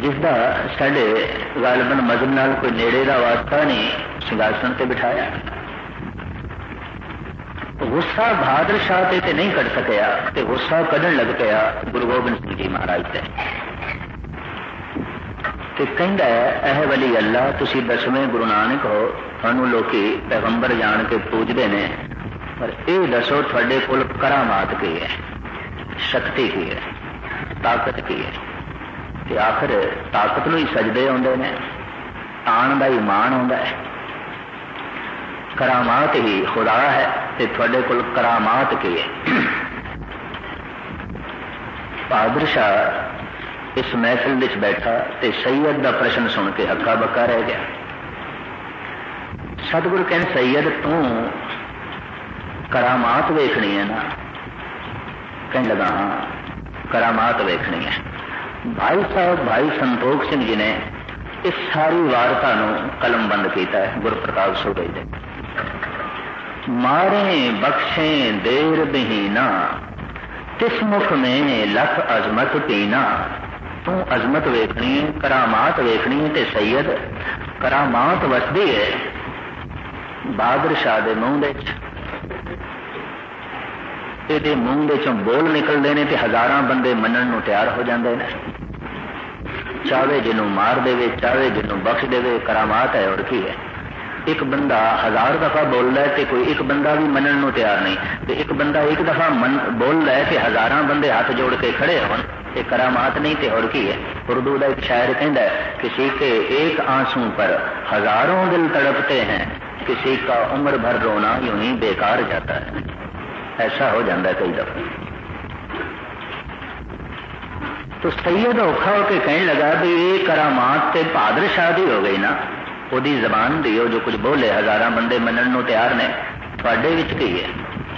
जिसका साढ़े गालबन मजहब नाल कोई नेड़े का वास्ता नहीं, सिंघासन से बिठाया। गुस्सा बहादुर शाह ते नहीं कट सकिया, ते गुस्सा कढ़न लग पाया गुरु गोबिंद सिंह जी महाराज से। कहता है एह वली अल्लाह, तुसी 10वें गुरु नानक हो, थानू लोकी पैगंबर जान के पूजते ने, पर यह दसो थोड़े कोल करामात की है, शक्ति की है, ताकत की है। ते आखिर ताकत नूं ही सजदे आउंदे ने, आण दा ईमान आउंदा है, करामात ही खुदा है, ते थोड़े कोल करामात की है। बहादुर शाह इस महफिल विच बैठा ते सैयद का प्रश्न सुन के हक्का बक्का रह गया। सतगुरु कहने सैयद तू करामात वेखनी है ना? कहने लगा हाँ करामात वेखनी है। भाई साहब भाई संतोख सिंह जी ने इस सारी वार्ता नूं कलमबंद किया है गुरु प्रताप सूबे दे। मारे बख्शे देर बहीना, तिस मुख में लख अजमत पीना। तू अजमत वेखनी है, करामात वेखनी है, ते सैयद करामात वसदी है बहादुर शाह दे मूंह दे, इहदे मूंह दे चों बोल निकलते हैं ते हजारां बंदे मनण नूं तैयार हो जाते हैं। चाहे जिन्हों मार देवे, चाहे जिन्हों बख्श देवे, करामात है और की है। एक बंदा 1000 दफा बोल रहा है तो कोई एक बंदा भी मनण नूं तैयार नहीं, तो एक बंदा एक दफा बोल रहा है तो हजारां बंदे हाथ जोड़ के खड़े होन, ये करामात नहीं तो और की है। उर्दू का एक शायर कहता है, किसी के एक आंसू पर हजारों दिल तड़पते हैं, किसी का उम्र भर रोना यूं ही बेकार जाता है। ऐसा हो जाता है कई दफा। तो सैयद औखा होकर कहने लगा भी ये करामात ते बहादुर शाह दी हो गई ना, ओदी जबान दी, जो कुछ बोले हजारां बंदे मनण नूं तैयार ने, तुहाडे विच की है?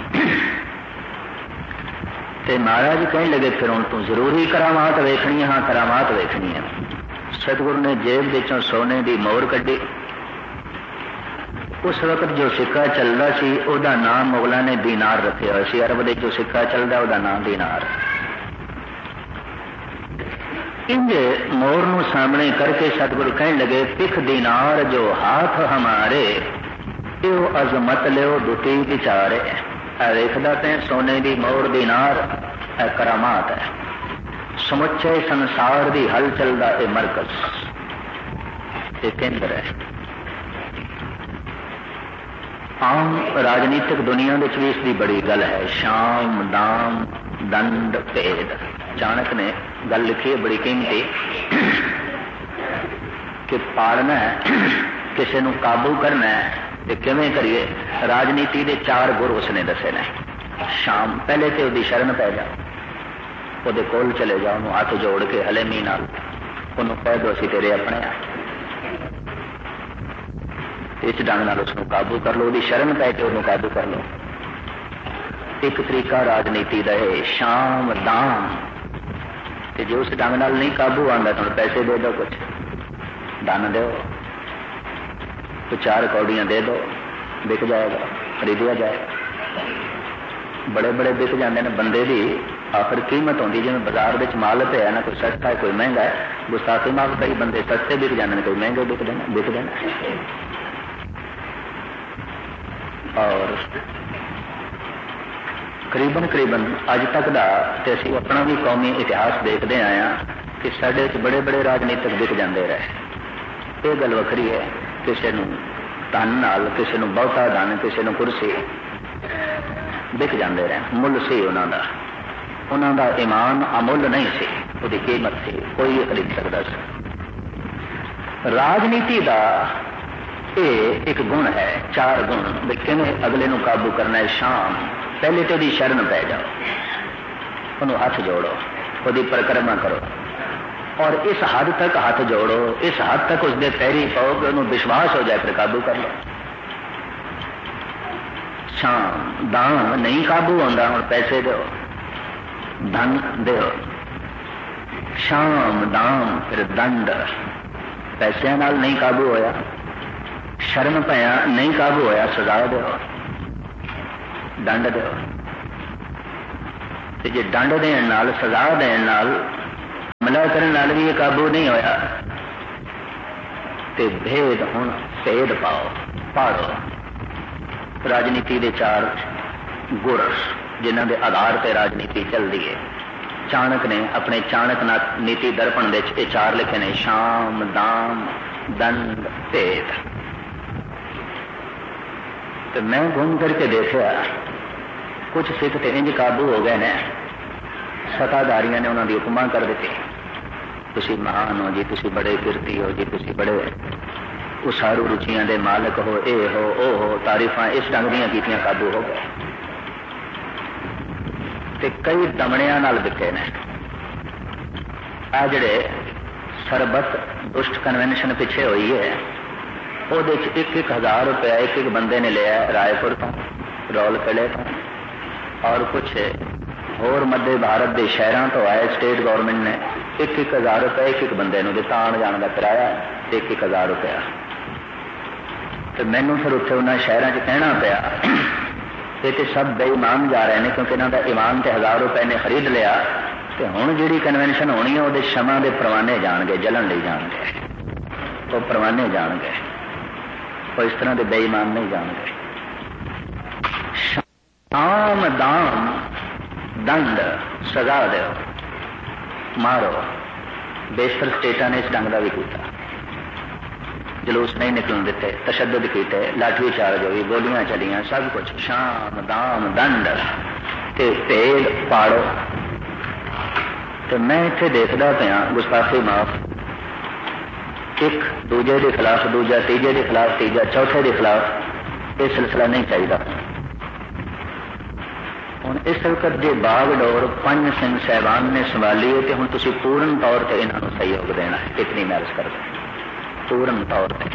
ते महाराज कहने लगे फिर हुण तू जरूरी करामात वेखनी है? हाँ करामात वेखनी है। सतगुरु ने जेब विचों सोने की मोहर कड्ढी। उस वक्त जो सिक्का चलता सी उहदा नाम मुगलों ने दीनार रखे हुए सी। अरब दे जो सिक्का चलता उहदा नाम दीनार। इंज मोर नूं सामने करके सतगुरु कहने लगे, पिख दीनार जो हाथ हमारे, यो अजमत लियो दुती विचारे। देखदा ते सोने की मोर दीनार करामात है, समुचे संसार की हलचल का यह मरकज, ये केंद्र है। आम राजनीतिक दुनिया में भी इसकी बड़ी गल है, शाम दाम दंड भेद। चाणक ने गल लिखी है बड़ी कीमती कि पालना है, किसी को काबू करना है तो किवें करिए। राजनीति के 4 गुर उसने दसे ने। शाम पहले तो उसकी शरण पै जाओ, वो कोल चले जाओ, उन्होंने हाथ जोड़ के हलेमी नाल उन्होंने कह दो असीं तेरे अपने आ, इस ढंग नाल उसको काबू कर लो, उसकी शरण पै के उन्होंने काबू कर लो। एक तरीका राजनीति का है शाम दाम, कि जो उस ढंग नाल नहीं काबू आंदा तो पैसे दे दो, कुछ दान दो, तो 4 कौड़ियां दे दो, बिक जाएगा, खरीदिया जाएगा। बड़े बड़े बिक जाते हैं बंदे की आखिर कीमत होती, जिवें बाजार में माल पे है ना, कोई सस्ता है कोई महंगा है। गुस्ताखी माफ, कई बंदे सस्ते बिक जाते हैं, कोई महंगे बिक देना। और करीबन अज तक का तो असीं अपना भी कौमी इतिहास देखते आए हैं कि साडे बड़े बड़े राजनीतिक बिक जाते रहे। ये गल वखरी है, किसी को धन नाल, किसी को बहुता धन, किसी को कुर्सी, बिक जाते रहे। मुल सी उन्हों का ईमान अमुल नहीं सी, उसकी कीमत सी, कोई खरीद सकता सी। राजनीति का ये एक गुण है, 4 गुण भी किवें अगले को काबू करना है। शाम पहले तो उसकी शरण पै जाओ, उन्होंने हाथ जोड़ो, उसकी परिक्रमा करो, और इस हद तक हाथ जोड़ो, इस हद तक उसके पैरी पाओ कि उन्होंने विश्वास हो जाए, फिर काबू कर लो। शाम दान नहीं काबू होता, हम पैसे दो, धन दो। शाम दाम फिर दंड, पैसों नाल नहीं काबू होया, शरण पाया नहीं काबू होया, सजा दो, दंड दो। जे दंड देण नाल, सजा देण नाल हमला करने नाल भी ये काबू नहीं होया ते भेद हुण भेद पाओ पाड़ो। राजनीति के 4 गुर जिन्हां दे आधार पर राजनीति चलती है। चाणक ने अपने चाणक नीति दर्पण दे 4 लिखे ने, शाम, दाम, दंड, भेद। तो मैं घूम करके देखा कुछ सिख तो इंज काबू हो गए ने, सत्ताधारियों ने उन्होंने हुक्म कर दी, तुसी महान हो जी, तुसी बड़े कीर्ति हो जी, तुसी बड़े उसारू रुचियां दे मालक हो, ए हो ओ हो, तारीफां इस ढंग दियां कीतियां काबू हो गए। ते कई दमड़ियां नाल बिके ने। आ जिहड़े सरबत दुष्ट कन्वेंशन पिछे हुई है, ਉਹਦੇ 1,000 रुपया एक बंदे ने लिया रायपुर तो, रौल किले तो, और कुछ होर मध्य भारत के शहरों तो आए स्टेट गवर्नमेंट ने 1,000 रुपया एक बंदे को दिता, आने जाने का किराया 1,000 रुपया। तो मैनू फिर उत्थे उन्होंने शहरों च कहना पिया ये तो सब बेईमान जा रहे हैं, क्योंकि इन्हों का ईमान तो 1000 रुपए ने खरीद लिया। तो हुण जिहड़ी कन्वेंशन होनी है वो क्षमा के परवाने जाणगे, जलन ले जाणगे, तो परवाने जाणगे, और इस तरह के बेईमान नहीं जाणगे। शाम, दाम, दंड, सजा दो, मारो। बेशतर स्टेटा ने इस ढंग का भी किया, जलूस नहीं निकलन देते, तशद्दुद किए, लाठी चार्ज हुई, गोलियां चलियां, सब कुछ। शाम, दाम, दंड ते भेद पाड़ो। तो मैं इत्थे देखदा पिया गुस्ताखी माफ, एक दूजे के खिलाफ दूजा, तीजे के खिलाफ तीजा, चौथे के खिलाफ यह सिलसिला नहीं चाहिए। हुण इस वक्त जो बागडोर 5 सिंह साहबान ने संभाली है, तो हुण तुसीं पूर्ण तौर पर इन्हों सहयोग देना है, इतनी मैं अर्ज करदा पूर्ण तौर पर।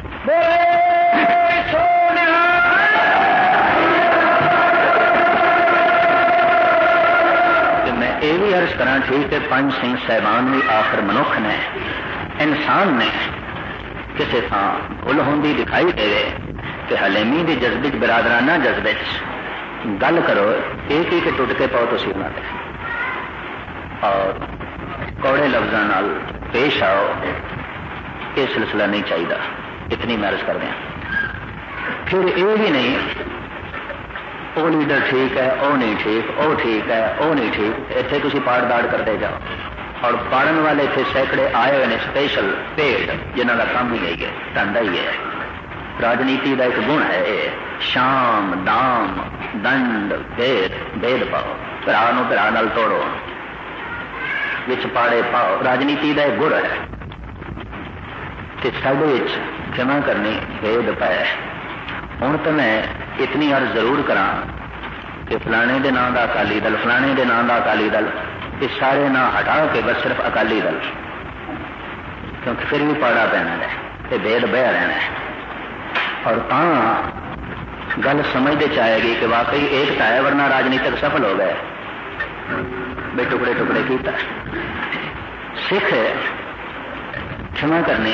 मैं ये भी अर्ज करा, ठीक है 5 सिंह साहबान भी आखिर मनुख ने, इंसान ने, किसी थां भुल होंदी दिखाई देवे कि हलेमी के जज्बे बिरादराना जज्बे गल करो, एक ही टुट के पाओ तुसीं उन्हां ते, और कौड़े लफ्जां नाल पेश आओ, ये सिलसिला नहीं चाहिए। इतनी मैं अर्ज कर दें। फिर ये भी नहीं वो लीडर ठीक है, वो नहीं ठीक, वो ठीक है, वो नहीं ठीक, इत्थे तुसीं पाड़ दाड़ करते जाओ। और पाड़न वाले थे सैकड़े आए हुए हैं स्पेशल पेड़, जिन्हों का काम ही है, धंधा ही है। राजनीति का एक गुण है ये, शाम, दाम, दंड, भेद पाओ, भरा नूं भरा नाल तोड़ो, विच पाड़े पाओ। राजनीति का एक गुण है। कि साडे विच क्षमा करनी भेद पाए। हुण तो मैं इतनी अर्ज जरूर करा कि फलाने के नाम का अकाली दल, फलाने के नाम का अकाली दल, ये सारे ना हटा के बस सिर्फ अकाली दल, क्योंकि फिर भी पाड़ा पैना है, ये भेद बह रहना है। और गल समझते चाहेगी कि वाकई एकता है, वरना राजनीतिक सफल हो गए, बे टुकड़े टुकड़े किया। सिख क्षमा करनी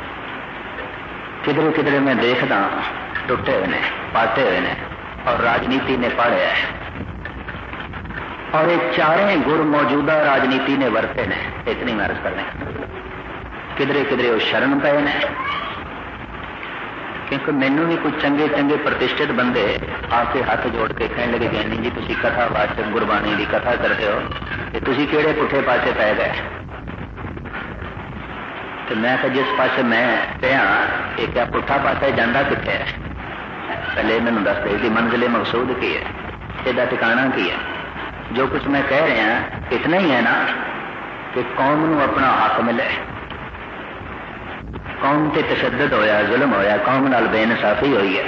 किधरे किधरे मैं देखदा टुटे हुए ने, पाटे हुए ने, और राजनीति ने पाड़े है। और ये चारें गुर मौजूदा राजनीति ने वरते ने, इतनी मर्ज करने। किधरे किधरे वो शरण पे ने, क्योंकि मैनू भी कुछ चंगे चंगे प्रतिष्ठित बंदे आके हाथ जोड़ के कहने लगे कि नहीं जी तुसी कथा वाचक गुरबाणी की कथा करते हो, कि तुसी केड़े पुठे पासे पै गए। तो मैं कहा जिस पासे मैं पिया ये क्या पुठा पासा जाता कितने है, पहले मैनू दस दे कि मंजिले मकसूद की है, इसका ठिकाना की है। जो कुछ मैं कह रहा इतना ही है ना कि कौम नू अपना हक मिले, कौम ते तशद्दुद होया, जुल्म होया, कौम नाल बेइंसाफी हुई है,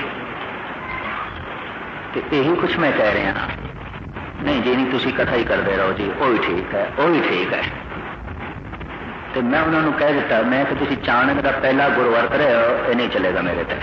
तो यही कुछ मैं कह रहा। नहीं जी नहीं तुसी कथा ही करते रहो जी, वो ही ठीक है, वो ही ठीक है। तो मैं उन्होंने कह दिता, मैं कि तुसी चाणक का पहला गुरु वरत रहे हो, ये नहीं चलेगा मेरे ते।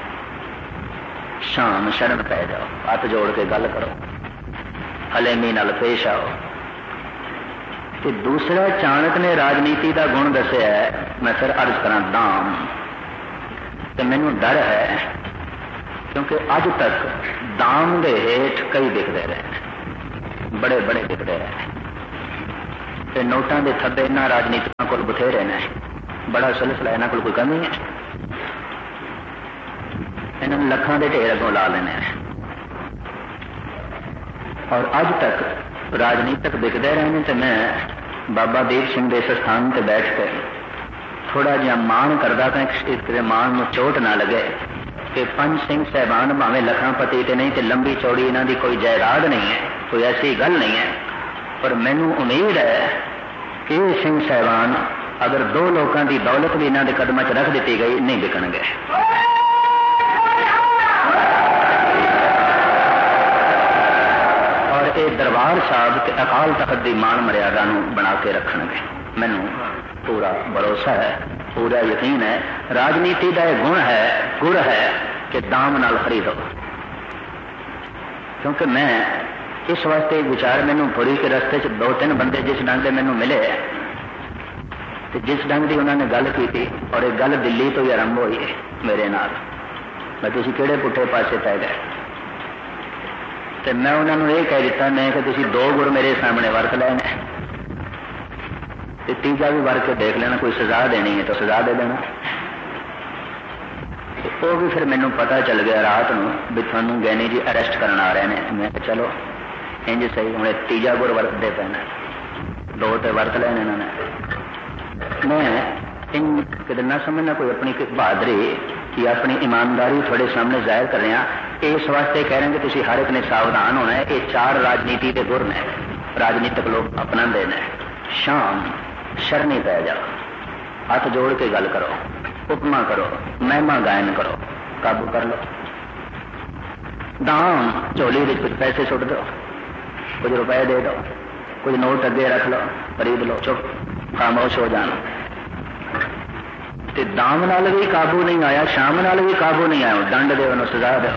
शाम शरण पै जाओ, हाथ जोड़ के गल करो, हलेमी नाल पेश आओ। तो दूसरा चाणक ने राजनीति का गुण दसिया है, मैं फिर अर्ज करा दाम। तो मैनू डर है क्योंकि अज तक दाम के हेठ कई दिखते रहे, बड़े बड़े दिखते रहे। ते नोटां दे थब्बे इन्हां राजनीतिकां कोल बथेरे ने, बड़ा सिलसिला इन्हां कोल, कोई कमी है? इन्होंने लखां दे ढेर अगों ला लेने। और अज तक राजनीतिक दिखते रहे तो मैं बाबा दीप सिंह के इस स्थान पर बैठ के थोड़ा जिहा मान करता था कि मान में चोट ना लगे कि पंच सिंह साहबान भावें लखापति तो नहीं तो लंबी चौड़ी इन्हों की कोई जायदाद नहीं है, कोई ऐसी गल नहीं है, पर मैनू उम्मीद है कि सिंह साहबान अगर दो लोगों की दौलत भी इन्हों के कदमों च रख दी गई नहीं बिकणगे। और ये दरबार साहब ते अकाल तख्त की मान मर्यादा बना के रखणगे। मैनू पूरा भरोसा है, पूरा यकीन है। राजनीति का यह गुण है कि दाम नाल खरीदो। क्योंकि मैं इस वास्ते विचार मैनू पूरी के रस्ते च 2-3 बंदे जिस ढंग से मैनू मिले तो जिस ढंग की उन्होंने गल की थी, और एक गल दिल्ली तो ही आरंभ हुई है मेरे नाल, मैं तुसी किहड़े पुट्ठे पासे पै गए, तो मैं उन्होंने ये कह दिता मैं कि तुसी 2 गुर मेरे सामने वरत लेने, तीजा भी वर्ग के देख लेना, कोई सजा देनी है तो सजा दे देना। वो भी फिर मैनू पता चल गया रात को भी थानू गैनी जी अरेस्ट करने आ रहे हैं। मैं चलो इंज सही, हूँ तीजा गुर वरतते पैना, 2 तो वरत लेने इन्होंने। मैं इन कि ना समझना कोई अपनी बहादुरी या अपनी ईमानदारी थोड़े सामने जाहिर कर रहे हैं, इस वास्ते कह रहे हैं कि तुसी हर एक ने सावधान होना है। ये 4 राजनीति के गुर ने राजनीतिक लोग अपनाते हैं। शाम शरणी पै जाओ, हाथ जोड़ के गल करो, उपमा करो, महिमा गायन करो, काबू कर लो। दाम झोली में कुछ पैसे सुट दो, कुछ रुपए दे दो, कुछ नोट अगे रख लो, खरीद लो, चुप खामोश हो जाना। ते दाम नाल भी काबू नहीं आया, शाम नाल भी काबू नहीं आया, दंड दे, उन्होंने सजा दो।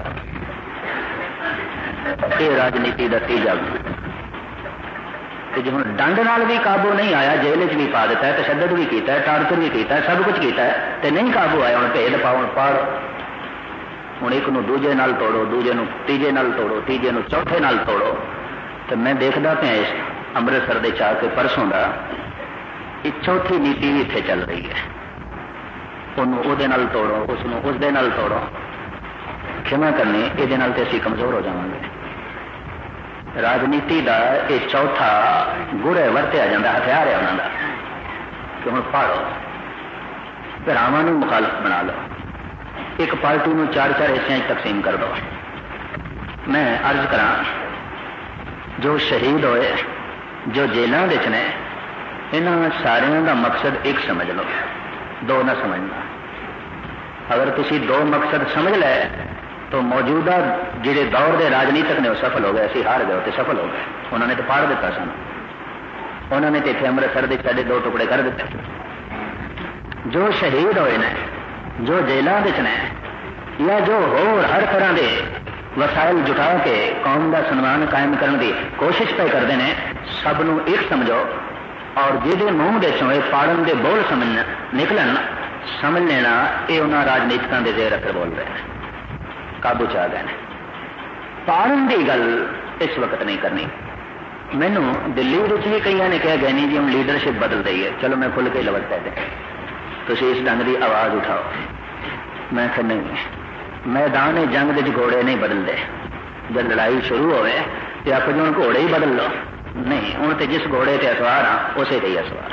ये राजनीति का तीजा गुण। जो हम दंड नाल भी काबू नहीं आया, जेल च भी पा दिता है, तशद्दद भी किया है, टारचर भी किया है, सब कुछ किया है, तो नहीं काबू आया, हम भेद पाओ पाड़ो। हूँ एक नू दूजे नाल तोड़ो, दूजे नू तीजे नाल तोड़ो, तीजे नू चौथे नाल तोड़ो। तो मैं देखता पाया इस अमृतसर के चाह के परसों का एक चौथी नीति भी इत्थे चल रही है। उन्होंने उहदे नाल तोड़ो, उसनू उसदे नाल तोड़ो। क्षमा करनी, ये नाल ते असीं कमजोर हो जावांगे। राजनीति का यह चौथा गुर है, वरत्या जाता हथियार है उन्होंने कि हम पाड़ो, भरावां नूं मुखालफ बना लो, एक पार्टी में 4-4 हिस्सों तकसीम कर दो। मैं अर्ज करा, जो शहीद होए, जो जेलों विच ने, इन्हां सारियां दा मकसद एक समझ लो, 2 ना समझना। अगर तुसी 2 मकसद समझ ले तो मौजूदा जिहड़े दौर के राजनीतिक ने सफल हो गए, असीं हार गए तो सफल हो गए। उन्होंने तो पाड़ दिता सन, उन्होंने तो इत्थे अमृतसर के साढ़े 2 टुकड़े कर दिते। जो शहीद होए ने, जो जेलों विच ने, या जो होर हर तरह के वसाइल जुटा के कौम का सन्मान कायम करने की कोशिश पे करते हैं, सबनों एक समझो। और जिहदे मूँह दे चों पाड़न के बोल समझ निकलन, समझ लेना ये उन्होंने राजनीतिकों के जेर अखर बोल रहे हैं, काबू च आ गए। पाड़न की गल इस वक्त नहीं करनी। मैनू दिल्ली भी कई ने कहा गए नहीं जी हम लीडरशिप बदल रही है, चलो मैं खुल के लवट कहते तुम इस ढंग की आवाज़ उठाओ। मैं कहा नहीं, मैदान जंग के घोड़े नहीं बदलते। जब लड़ाई शुरू होवे तो आप जो घोड़े ही बदल लो, नहीं हूँ तो जिस घोड़े से असवार हाँ उसे ही असवार।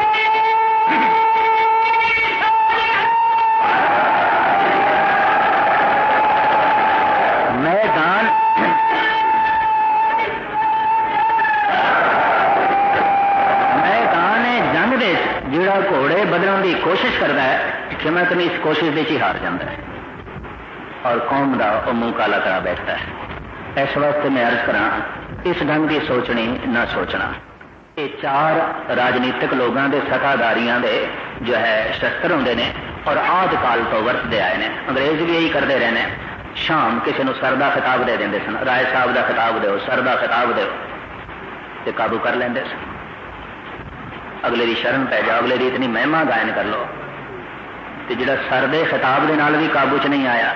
जिहड़ा घोड़े बदलने की कोशिश करता है, क्षमा करनी इस कोशिश में ही हार जाता है और कौम का वह मुंह काला करा बैठता है। इस वास्ते मैं अर्ज करा, इस ढंग की सोचनी ना सोचना। ये 4 राजनीतिक लोगों के सत्ताधारियों के जो है शस्त्र होंगे ने और आद काल तो वरतते आए ने। अंग्रेज भी यही करते रहे ने। शाम किसी को सर का खिताब दे देंगे सन, राय साहब का खिताब दो, सर का खिताब दो, तो काबू कर लेंगे सन। अगले की शरण पै जाओ, अगले की इतनी महिमा गायन कर लो, तो जो सर दे खिताब के नाल भी काबू च नहीं आया,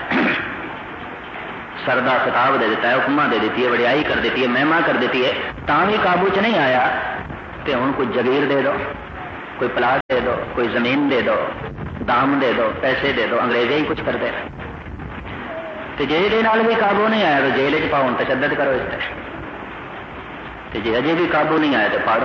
सर का खिताब दे दिता है, हुक्मा दे दी है, वडियाई कर दी है, महिमा कर दी है, ता भी काबू च नहीं आया, तो हुण कोई जगीर दे दो, कोई प्लाट दे दो, कोई जमीन दे दो, दाम दे दो, पैसे दे दो, अंग्रेजे ही कुछ करते हैं। तो जे ये भी काबू नहीं आया तो जेल च पाओ, तशद्दद करो इस तरह। तो जे अजे भी काबू नहीं आया तो पाड़ो,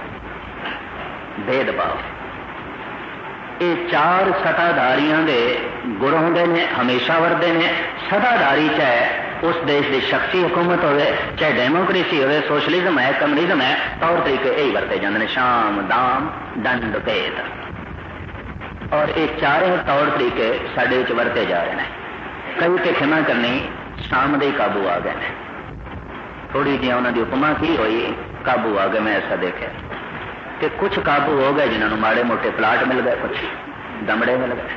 भेद पाओ। ये चार सत्ताधारियों के गुण होंगे ने, हमेशा वरदे ने। सत्ताधारी चाहे उस देश की शख्सी हुकूमत होवे, चाहे डेमोक्रेसी होवे, सोशलिज्म है, कम्युनिज्म है, तौर तरीके यही वरते जाते हैं, शाम, दाम, दंड, भेद। और ये चारों तौर तरीके साडे विच वरते जा रहे हैं। कई तो खिमा करनी शाम दे काबू आ गए, थोड़ी जी उन्होंने उपमा की हुई, काबू आ गए। मैं ऐसा देखा कि कुछ काबू हो गए जिन्होंने माड़े मोटे प्लाट मिल गए, कुछ दमड़े मिल गए,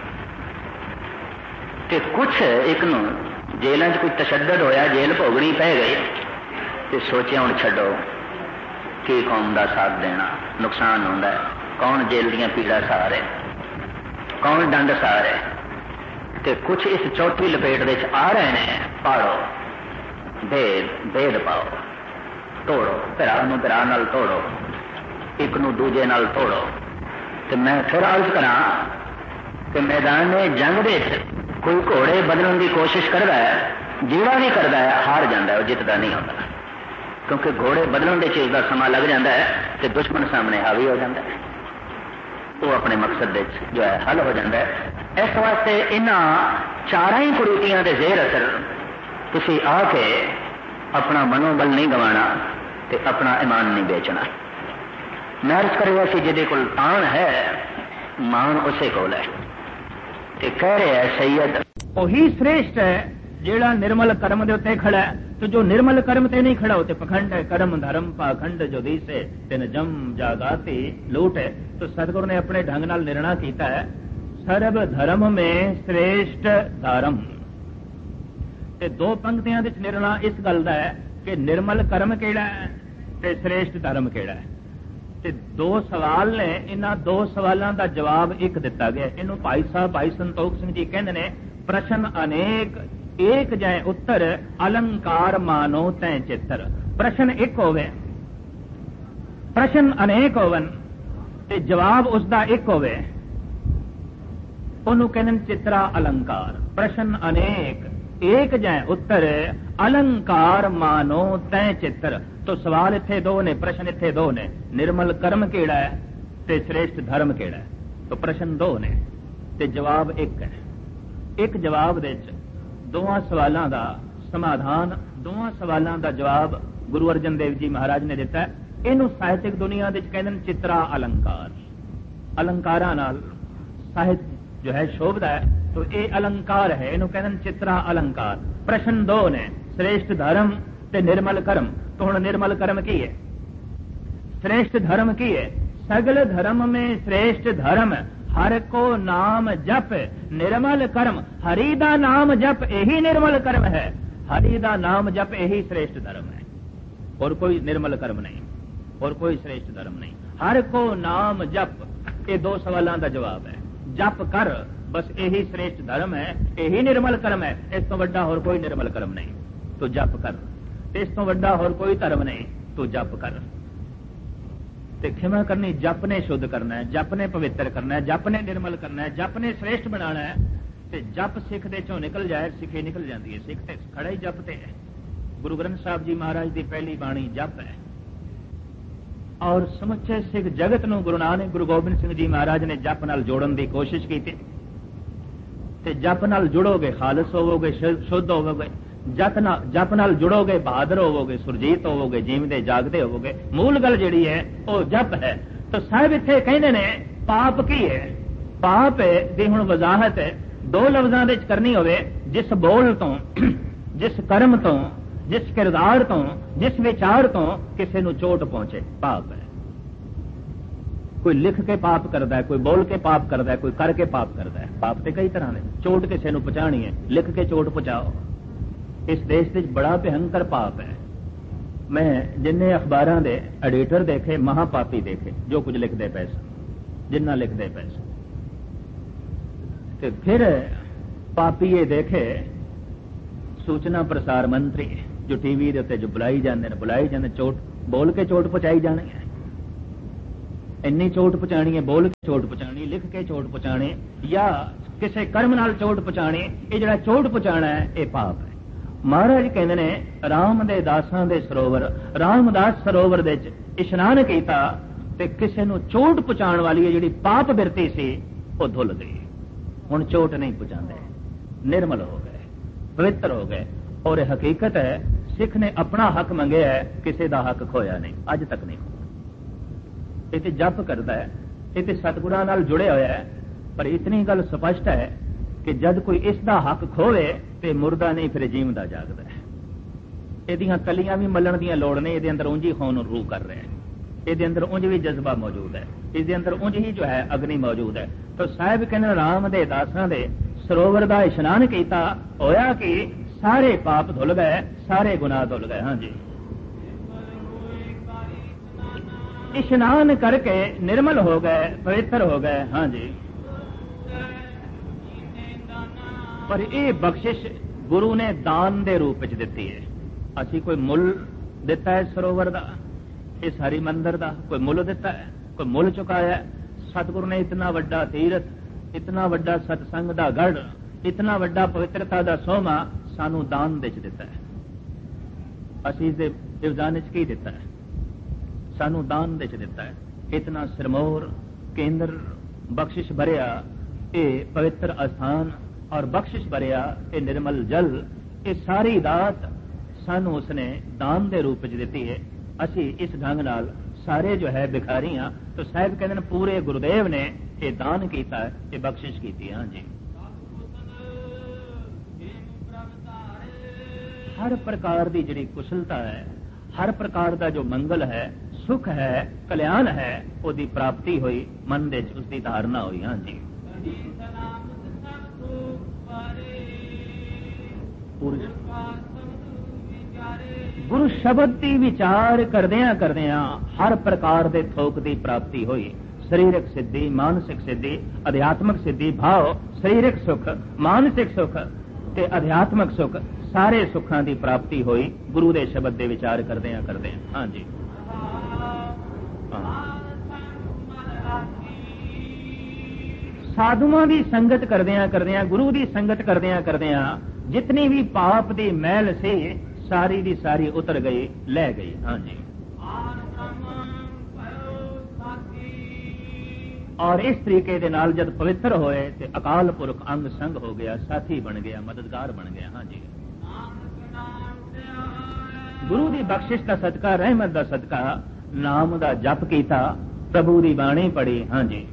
कि कुछ एक नूं जेलों च कोई तशद्दद होया, जेल भोगनी पै गई, तो सोचा हुण छड्डो की कौम का साथ देना, नुकसान होंदा है, कौन जेल दीयां पीड़ा सहा रहे, कौन दंड सहा रहे। तो कुछ इस चौथी लपेट दे आ रहे हैं, पाड़ो, भेद पाओ, तोड़ो, भरा नूं भरा नाल तोड़ो, एक नूं दूजे नाल तोड़ो। तो मैं फिर अर्ज करा कि मैदान जंग दे कोई घोड़े बदलने की कोशिश करता है, जीड़ा भी करता है, हार जाता है, वो जितता नहीं होता, क्योंकि घोड़े बदलने की चीज का समा लग जाता है तो दुश्मन सामने हावी हो जाता है, वो अपने मकसद जो है हल हो जाता है। इस वास्ते इन्हां चारों ही कुरीतियां के जेर असर तुसी आके अपना मनोबल नहीं गवाना ते अपना ईमान नहीं बेचना। मैं अर्ज कर रहा सी जिहदे कोल तान है, मान उसे कोल है। ते कह रहे हैं सैयद वही श्रेष्ठ है जेड़ा निर्मल कर्म दे उत्ते खड़ा है। तो जो निर्मल कर्म ते नहीं खड़ा होते पखंड है, कर्म धर्म पाखंड जो दिसे तिन जम जागाती लूट है। तो सतगुरु ने अपने ढंग नाल निर्णय कीता है, सर्व धर्म में श्रेष्ठ धर्म। ते दो पंक्तियां दे निर्णय इस गल दा है कि निर्मल कर्म केड़ा है ते श्रेष्ठ धर्म केड़ा है। ते दो सवाल ने, इन्हां दो सवालों का जवाब एक दिता गया। इन्हों भाई साहब भाई संतोख सिंह जी कहते ने, प्रश्न अनेक एक जाए उत्तर, अलंकार मानो तै चित्र। प्रश्न एक होवे, प्रश्न अनेक होवन ते जवाब उसका एक होवे, उन्होंने कहने चित्रा अलंकार। प्रश्न अनेक एक जाए उत्तर, अलंकार मानो तै चित्र। तो सवाल इत्थे दो ने, प्रश्न इत्थे दो ने, निर्मल कर्म केड़ा है ते श्रेष्ठ धर्म केड़ा है। तो प्रश्न दो ने ते जवाब एक है। एक जवाब दे दोवां सवालों का समाधान, दोवां सवालों का जवाब गुरु अर्जन देव जी महाराज ने दिता है। इनू साहित्यिक दुनिया दे कहते हैं चित्रा अलंकार। अलंकारां नाल साहित्य जो है शोभदा है, तो ये अलंकार है, इनू कहते हैं चित्रा अलंकार। प्रश्न दो ने, श्रेष्ठ धर्म ते निर्मल कर्म। तो हुण निर्मल कर्म की है, श्रेष्ठ धर्म की है। सगल धर्म में श्रेष्ठ धर्म, हर को नाम जप निर्मल कर्म। हरि दा नाम जप यही निर्मल कर्म है, हरि दा नाम जप यही श्रेष्ठ धर्म है। और कोई निर्मल कर्म नहीं, और कोई श्रेष्ठ धर्म नहीं। हर को नाम जप, ये दो सवालों का जवाब है। जप कर, बस यही श्रेष्ठ धर्म है, यही निर्मल कर्म है। इस तो वड्डा और कोई निर्मल कर्म नहीं, तो जप कर। इस तो वड्डा और कोई धर्म नहीं, तो जप कर। ते खिमा करनी, जप ने शुद्ध करना है, जप ने पवित्र करना है, जप ने निर्मल करना है, जप ने श्रेष्ठ बनाना है। ते जप सिख दे चों निकल जाए, सिखे निकल जाती है। सिख ते खड़ा ही जप ते है। गुरु ग्रंथ साहब जी महाराज की पहली बाणी जप है। और समुचे सिख जगत नूं गुरु नानक गुरु गोबिंद सिंह जी महाराज ने जप नाल जोड़न की कोशिश की। ते जप नाल जुड़ोगे खालस होवोगे, शुद्ध होवोगे। जप नाल जुड़ोगे बहादुर होवोगे, सुरजीत होवोगे, जीवदे जागदे होवोगे। मूल गल जिहड़ी है वो जप है। तो साहिब इत्थे कहंदे ने पाप की है। पाप दी हुण वजाहत दो लफ्जां दे विच करनी होवे, जिस बोल तो, जिस कर्म तो, जिस किरदार तो, जिस विचार तो किसी नूं चोट पहुंचे, पाप है। कोई लिख के पाप करता है, कोई बोल के पाप करता है, कोई करके पाप करता है। पाप तो कई तरह ने। चोट किसी नूं पहुंचानी है, लिख के चोट पहुंचाओ। इस देश में बड़ा भयंकर पाप है। मैं जिन्ने अखबारां दे एडिटर देखे, महापापी देखे, जो कुछ लिखते पैसा, जिन्ना लिखते पैसा। तो फिर पापी ये देखे सूचना प्रसार मंत्री, जो टीवी के उत्ते जो बुलाई जाते, चोट बोल के चोट पहुंचाई जानी है। ਇੰਨੀ ਚੋਟ ਪਹੁੰਚਾਣੀ ਹੈ, ਬੋਲ ਕੇ ਚੋਟ ਪਹੁੰਚਾਣੀ, ਲਿਖ ਕੇ ਚੋਟ ਪਹੁੰਚਾਣੀ, ਜਾਂ ਕਿਸੇ ਕਰਮ ਨਾਲ ਚੋਟ ਪਹੁੰਚਾਣੀ, ਇਹ ਜਿਹੜਾ ਚੋਟ ਪਹੁੰਚਾਣਾ ਹੈ ਇਹ ਪਾਪ ਹੈ। ਮਹਾਰਾਜ ਕਹਿੰਦੇ ਨੇ ਰਾਮ ਦੇ ਦਾਸਾਂ ਦੇ ਸਰੋਵਰ, ਰਾਮਦਾਸ ਸਰੋਵਰ ਦੇ ਵਿੱਚ ਇਸ਼ਨਾਨ ਕੀਤਾ ਤੇ ਕਿਸੇ ਨੂੰ ਚੋਟ ਪਹੁੰਚਾਉਣ ਵਾਲੀ ਜਿਹੜੀ ਪਾਪ ਬਿਰਤੀ ਸੀ ਉਹ ਧੁੱਲ ਗਈ। ਹੁਣ ਚੋਟ ਨਹੀਂ ਪਹੁੰਚਾਉਂਦੇ, ਨਿਰਮਲ ਹੋ ਗਏ, ਪਵਿੱਤਰ ਹੋ ਗਏ। ਔਰ ਇਹ ਹਕੀਕਤ ਹੈ, ਸਿੱਖ ਨੇ ਆਪਣਾ ਹੱਕ ਮੰਗਿਆ ਹੈ, ਕਿਸੇ ਦਾ ਹੱਕ ਖੋਇਆ ਨਹੀਂ, ਅੱਜ ਤੱਕ ਨਹੀਂ। ਇਹ ਤੇ ਜਪ ਕਰਦਾ ਹੈ, ਇਹ ਤੇ ਸਤਿਗੁਰਾਂ ਨਾਲ ਜੁੜਿਆ ਹੋਇਆ ਹੈ, ਪਰ ਇਤਨੀ ਗੱਲ ਸਪਸ਼ਟ ਹੈ ਕਿ ਜਦ ਕੋਈ ਇਸ ਦਾ ਹੱਕ ਖੋਵੇ ਤੇ ਮੁਰਦਾ ਨਹੀਂ, ਫਿਰ ਜੀਵਦਾ ਜਾਗਦਾ ਹੈ। ਇਹਦੀਆਂ ਕਲੀਆਂ ਵੀ ਮੱਲਣ ਦੀਆਂ ਲੋੜ ਨਹੀਂ, ਇਹਦੇ ਅੰਦਰ ਉਂਝ ਹੀ ਖੂਨ ਰੂ ਕਰ ਰਿਹਾ ਹੈ, ਇਹਦੇ ਅੰਦਰ ਉਂਝ ਵੀ ਜਜ਼ਬਾ ਮੌਜੂਦ ਹੈ, ਇਹਦੇ ਅੰਦਰ ਉਂਝ ਹੀ ਜੋ ਹੈ ਅਗਨੀ ਮੌਜੂਦ ਹੈ। ਤਾਂ ਸਾਹਿਬ ਕਹਿੰਦੇ ਰਾਮ ਦੇ ਦਾਸਾਂ ਦੇ ਸਰੋਵਰ ਦਾ ਇਸ਼ਨਾਨ ਕੀਤਾ, ਹੋਇਆ ਕਿ ਸਾਰੇ ਪਾਪ ਧੁੱਲ ਗਏ, ਸਾਰੇ ਗੁਨਾਹ ਧੁੱਲ ਗਏ। ਹਾਂਜੀ, ਇਸ਼ਨਾਨ ਕਰਕੇ ਨਿਰਮਲ ਹੋ ਗਏ, ਪਵਿੱਤਰ ਹੋ ਗਏ। ਹਾਂਜੀ, ਪਰ ਇਹ ਬਖਸ਼ਿਸ਼ ਗੁਰੂ ਨੇ ਦਾਨ ਦੇ ਰੂਪ ਵਿੱਚ ਦਿੱਤੀ ਹੈ। ਅਸੀਂ ਕੋਈ ਮੁੱਲ ਦਿੱਤਾ ਹੈ ਸਰੋਵਰ ਦਾ, ਇਸ ਹਰੀ ਮੰਦਰ ਦਾ ਕੋਈ ਮੁੱਲ ਦਿੱਤਾ ਹੈ, ਕੋਈ ਮੁੱਲ ਚੁਕਾਇਆ। ਸਤਿਗੁਰੂ ਨੇ ਇਤਨਾ ਵੱਡਾ ਤੀਰਥ, ਇਤਨਾ ਵੱਡਾ ਸਤਸੰਗ ਦਾ ਗੜ੍ਹ, ਇਤਨਾ ਵੱਡਾ ਪਵਿੱਤਰਤਾ ਦਾ ਸੋਮਾ ਸਾਨੂੰ ਦਾਨ ਵਿੱਚ ਦਿੱਤਾ ਹੈ। ਅਸੀਂ ਇਸ ਦੇ ਇਵਜ਼ਾਨ ਵਿੱਚ ਕੀ ਦਿੱਤਾ ਹੈ? ਸਾਨੂੰ ਦਾਨ ਵਿੱਚ ਦਿੱਤਾ ਹੈ। ਇਤਨਾ ਸਿਰਮੌਰ ਕੇਂਦਰ ਬਖਸ਼ਿਸ਼ ਭਰਿਆ ਇਹ ਪਵਿੱਤਰ ਅਸਥਾਨ ਔਰ ਬਖਸ਼ਿਸ਼ ਭਰਿਆ ਇਹ ਨਿਰਮਲ ਜਲ, ਇਹ ਸਾਰੀ ਦਾਤ ਸਾਨੂੰ ਉਸਨੇ ਦਾਨ ਦੇ ਰੂਪ ਵਿੱਚ ਦਿੱਤੀ ਹੈ। ਅਸੀਂ ਇਸ ਢੰਗ ਨਾਲ ਸਾਰੇ ਜੋ ਹੈ ਭਿਖਾਰੀ ਹਾਂ। ਤਾਂ ਸਾਹਿਬ ਕਹਿੰਦੇ ਨੇ ਪੂਰੇ ਗੁਰਦੇਵ ਨੇ ਇਹ ਦਾਨ ਕੀਤਾ ਹੈ, ਇਹ ਬਖਸ਼ਿਸ਼ ਕੀਤੀ। ਹਾਂਜੀ, ਹਰ ਪ੍ਰਕਾਰ ਦੀ ਜਿਹੜੀ ਕੁਸ਼ਲਤਾ ਹੈ, ਹਰ ਪ੍ਰਕਾਰ ਦਾ ਜੋ ਮੰਗਲ ਹੈ, ਸੁਖ ਹੈ, ਕਲਿਆਣ ਹੈ, ਉਹਦੀ ਪ੍ਰਾਪਤੀ ਹੋਈ, ਮਨ ਦੇ ਵਿੱਚ ਉਸਦੀ ਧਾਰਨਾ ਹੋਈ। ਹਾਂਜੀ, ਗੁਰੂ ਸ਼ਬਦ ਦੀ ਵਿਚਾਰ ਕਰਦਿਆਂ ਕਰਦਿਆਂ ਹਰ ਪ੍ਰਕਾਰ ਦੇ ਥੋਕ ਦੀ ਪ੍ਰਾਪਤੀ ਹੋਈ। ਸਰੀਰਕ ਸਿੱਧੀ, ਮਾਨਸਿਕ ਸਿੱਧੀ, ਅਧਿਆਤਮਕ ਸਿੱਧੀ, ਭਾਵ ਸਰੀਰਕ ਸੁਖ, ਮਾਨਸਿਕ ਸੁਖ ਤੇ ਅਧਿਆਤਮਕ ਸੁਖ, ਸਾਰੇ ਸੁੱਖਾਂ ਦੀ ਪ੍ਰਾਪਤੀ ਹੋਈ ਗੁਰੂ ਦੇ ਸ਼ਬਦ ਦੇ ਵਿਚਾਰ ਕਰਦਿਆਂ ਕਰਦਿਆਂ। ਹਾਂਜੀ, ਸਾਧੂਆਂ ਦੀ ਸੰਗਤ ਕਰਦਿਆਂ ਕਰਦਿਆਂ, ਗੁਰੂ ਦੀ ਸੰਗਤ ਕਰਦਿਆਂ ਕਰਦਿਆਂ ਜਿਤਨੀ ਵੀ ਪਾਪ ਦੀ ਮੈਲ ਸੀ ਸਾਰੀ ਦੀ ਸਾਰੀ ਉਤਰ ਗਈ, ਲੈ ਗਈ। ਹਾਂਜੀ, ਔਰ ਇਸ ਤਰੀਕੇ ਦੇ ਨਾਲ ਜਦ ਪਵਿੱਤਰ ਹੋਏ ਤੇ ਅਕਾਲ ਪੁਰਖ ਅੰਗ ਸੰਗ ਹੋ ਗਿਆ, ਸਾਥੀ ਬਣ ਗਿਆ, ਮਦਦਗਾਰ ਬਣ ਗਿਆ। ਹਾਂਜੀ, ਗੁਰੂ ਦੀ ਬਖਸ਼ਿਸ਼ ਦਾ ਸਦਕਾ, ਰਹਿਮਤ ਦਾ ਸਦਕਾ, ਨਾਮ ਦਾ ਜਪ ਕੀਤਾ, ਪ੍ਰਭੂ ਦੀ ਬਾਣੀ ਪੜ੍ਹੀ। ਹਾਂਜੀ,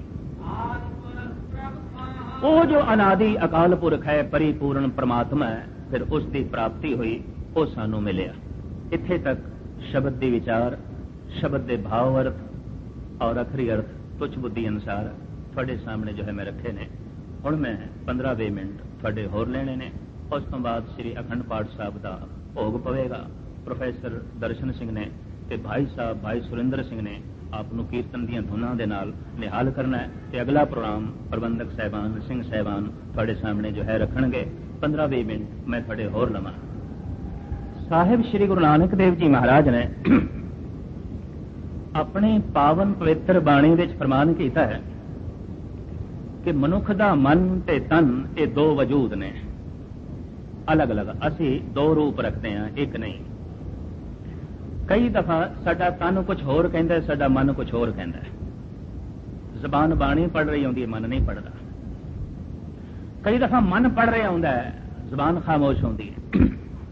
ਉਹ ਜੋ ਅਨਾਦਿ ਅਕਾਲ ਪੁਰਖ ਹੈ, ਪਰਿਪੂਰਨ ਪ੍ਰਮਾਤਮਾ ਹੈ, ਫਿਰ ਉਸ ਦੀ ਪ੍ਰਾਪਤੀ ਹੋਈ, ਉਹ ਸਾਨੂੰ ਮਿਲਿਆ। ਇੱਥੇ ਤੱਕ ਸ਼ਬਦ ਦੇ ਵਿਚਾਰ, ਸ਼ਬਦ ਦੇ ਭਾਵ ਅਰਥ ਔਰ ਅਖਰੀ ਅਰਥ ਤੁਛ ਬੁੱਧੀ ਅਨੁਸਾਰ ਤੁਹਾਡੇ ਸਾਹਮਣੇ ਜੋ ਹੈ ਮੈਂ ਰੱਖੇ ਨੇ। ਹੁਣ ਮੈਂ 15-20 ਮਿੰਟ ਤੁਹਾਡੇ ਹੋਰ ਲੈਣੇ ਨੇ। ਉਸ ਤੋਂ ਬਾਅਦ ਸ੍ਰੀ ਅਖੰਡ ਪਾਠ ਸਾਹਿਬ ਦਾ ਭੋਗ ਪਵੇਗਾ। ਪ੍ਰੋਫੈਸਰ ਦਰਸ਼ਨ ਸਿੰਘ ਨੇ ਤੇ ਭਾਈ ਸਾਹਿਬ ਭਾਈ ਸੁਰਿੰਦਰ ਸਿੰਘ ਨੇ ਆਪ ਨੂੰ ਕੀਰਤਨ ਦੀਆਂ ਧੁਨਾਂ ਦੇ ਨਾਲ ਨਿਹਾਲ ਕਰਨਾ ਹੈ ਤੇ ਅਗਲਾ ਪ੍ਰੋਗਰਾਮ ਪ੍ਰਬੰਧਕ ਸਾਹਿਬਾਨ ਸਿੰਘ ਸਾਹਿਬਾਨ ਤੁਹਾਡੇ ਸਾਹਮਣੇ ਜੋ ਹੈ ਰੱਖਣਗੇ। 15-20 ਮਿੰਟ ਮੈਂ ਤੁਹਾਡੇ ਹੋਰ ਲਵਾਂ। ਸਾਹਿਬ ਸ੍ਰੀ ਗੁਰੂ ਨਾਨਕ ਦੇਵ ਜੀ ਮਹਾਰਾਜ ਨੇ ਆਪਣੇ ਪਾਵਨ ਪਵਿੱਤਰ ਬਾਣੀ ਵਿੱਚ ਫਰਮਾਨ ਕੀਤਾ ਹੈ ਕਿ ਮਨੁੱਖ ਦਾ ਮਨ ਤੇ ਤਨ ਇਹ ਦੋ ਵਜੂਦ ਨੇ, ਅਲੱਗ-ਅਲੱਗ। ਅਸੀਂ ਦੋ ਰੂਪ ਰੱਖਦੇ ਹਾਂ, ਇੱਕ ਨਹੀਂ। ਕਈ ਦਫਾ ਸਾਡਾ ਤਨ ਕੁਝ ਹੋਰ ਕਹਿੰਦਾ, ਸਾਡਾ ਮਨ ਕੁਝ ਹੋਰ ਕਹਿੰਦਾ। ਜ਼ਬਾਨ ਬਾਣੀ ਪੜ੍ਹ ਰਹੀ ਹੁੰਦੀ ਹੈ, ਮਨ ਨਹੀਂ ਪੜ੍ਹਦਾ। ਕਈ ਦਫਾ ਮਨ ਪੜ੍ਹ ਰਿਹਾ ਹੁੰਦਾ ਹੈ, ਜ਼ਬਾਨ ਖਾਮੋਸ਼ ਹੁੰਦੀ ਹੈ।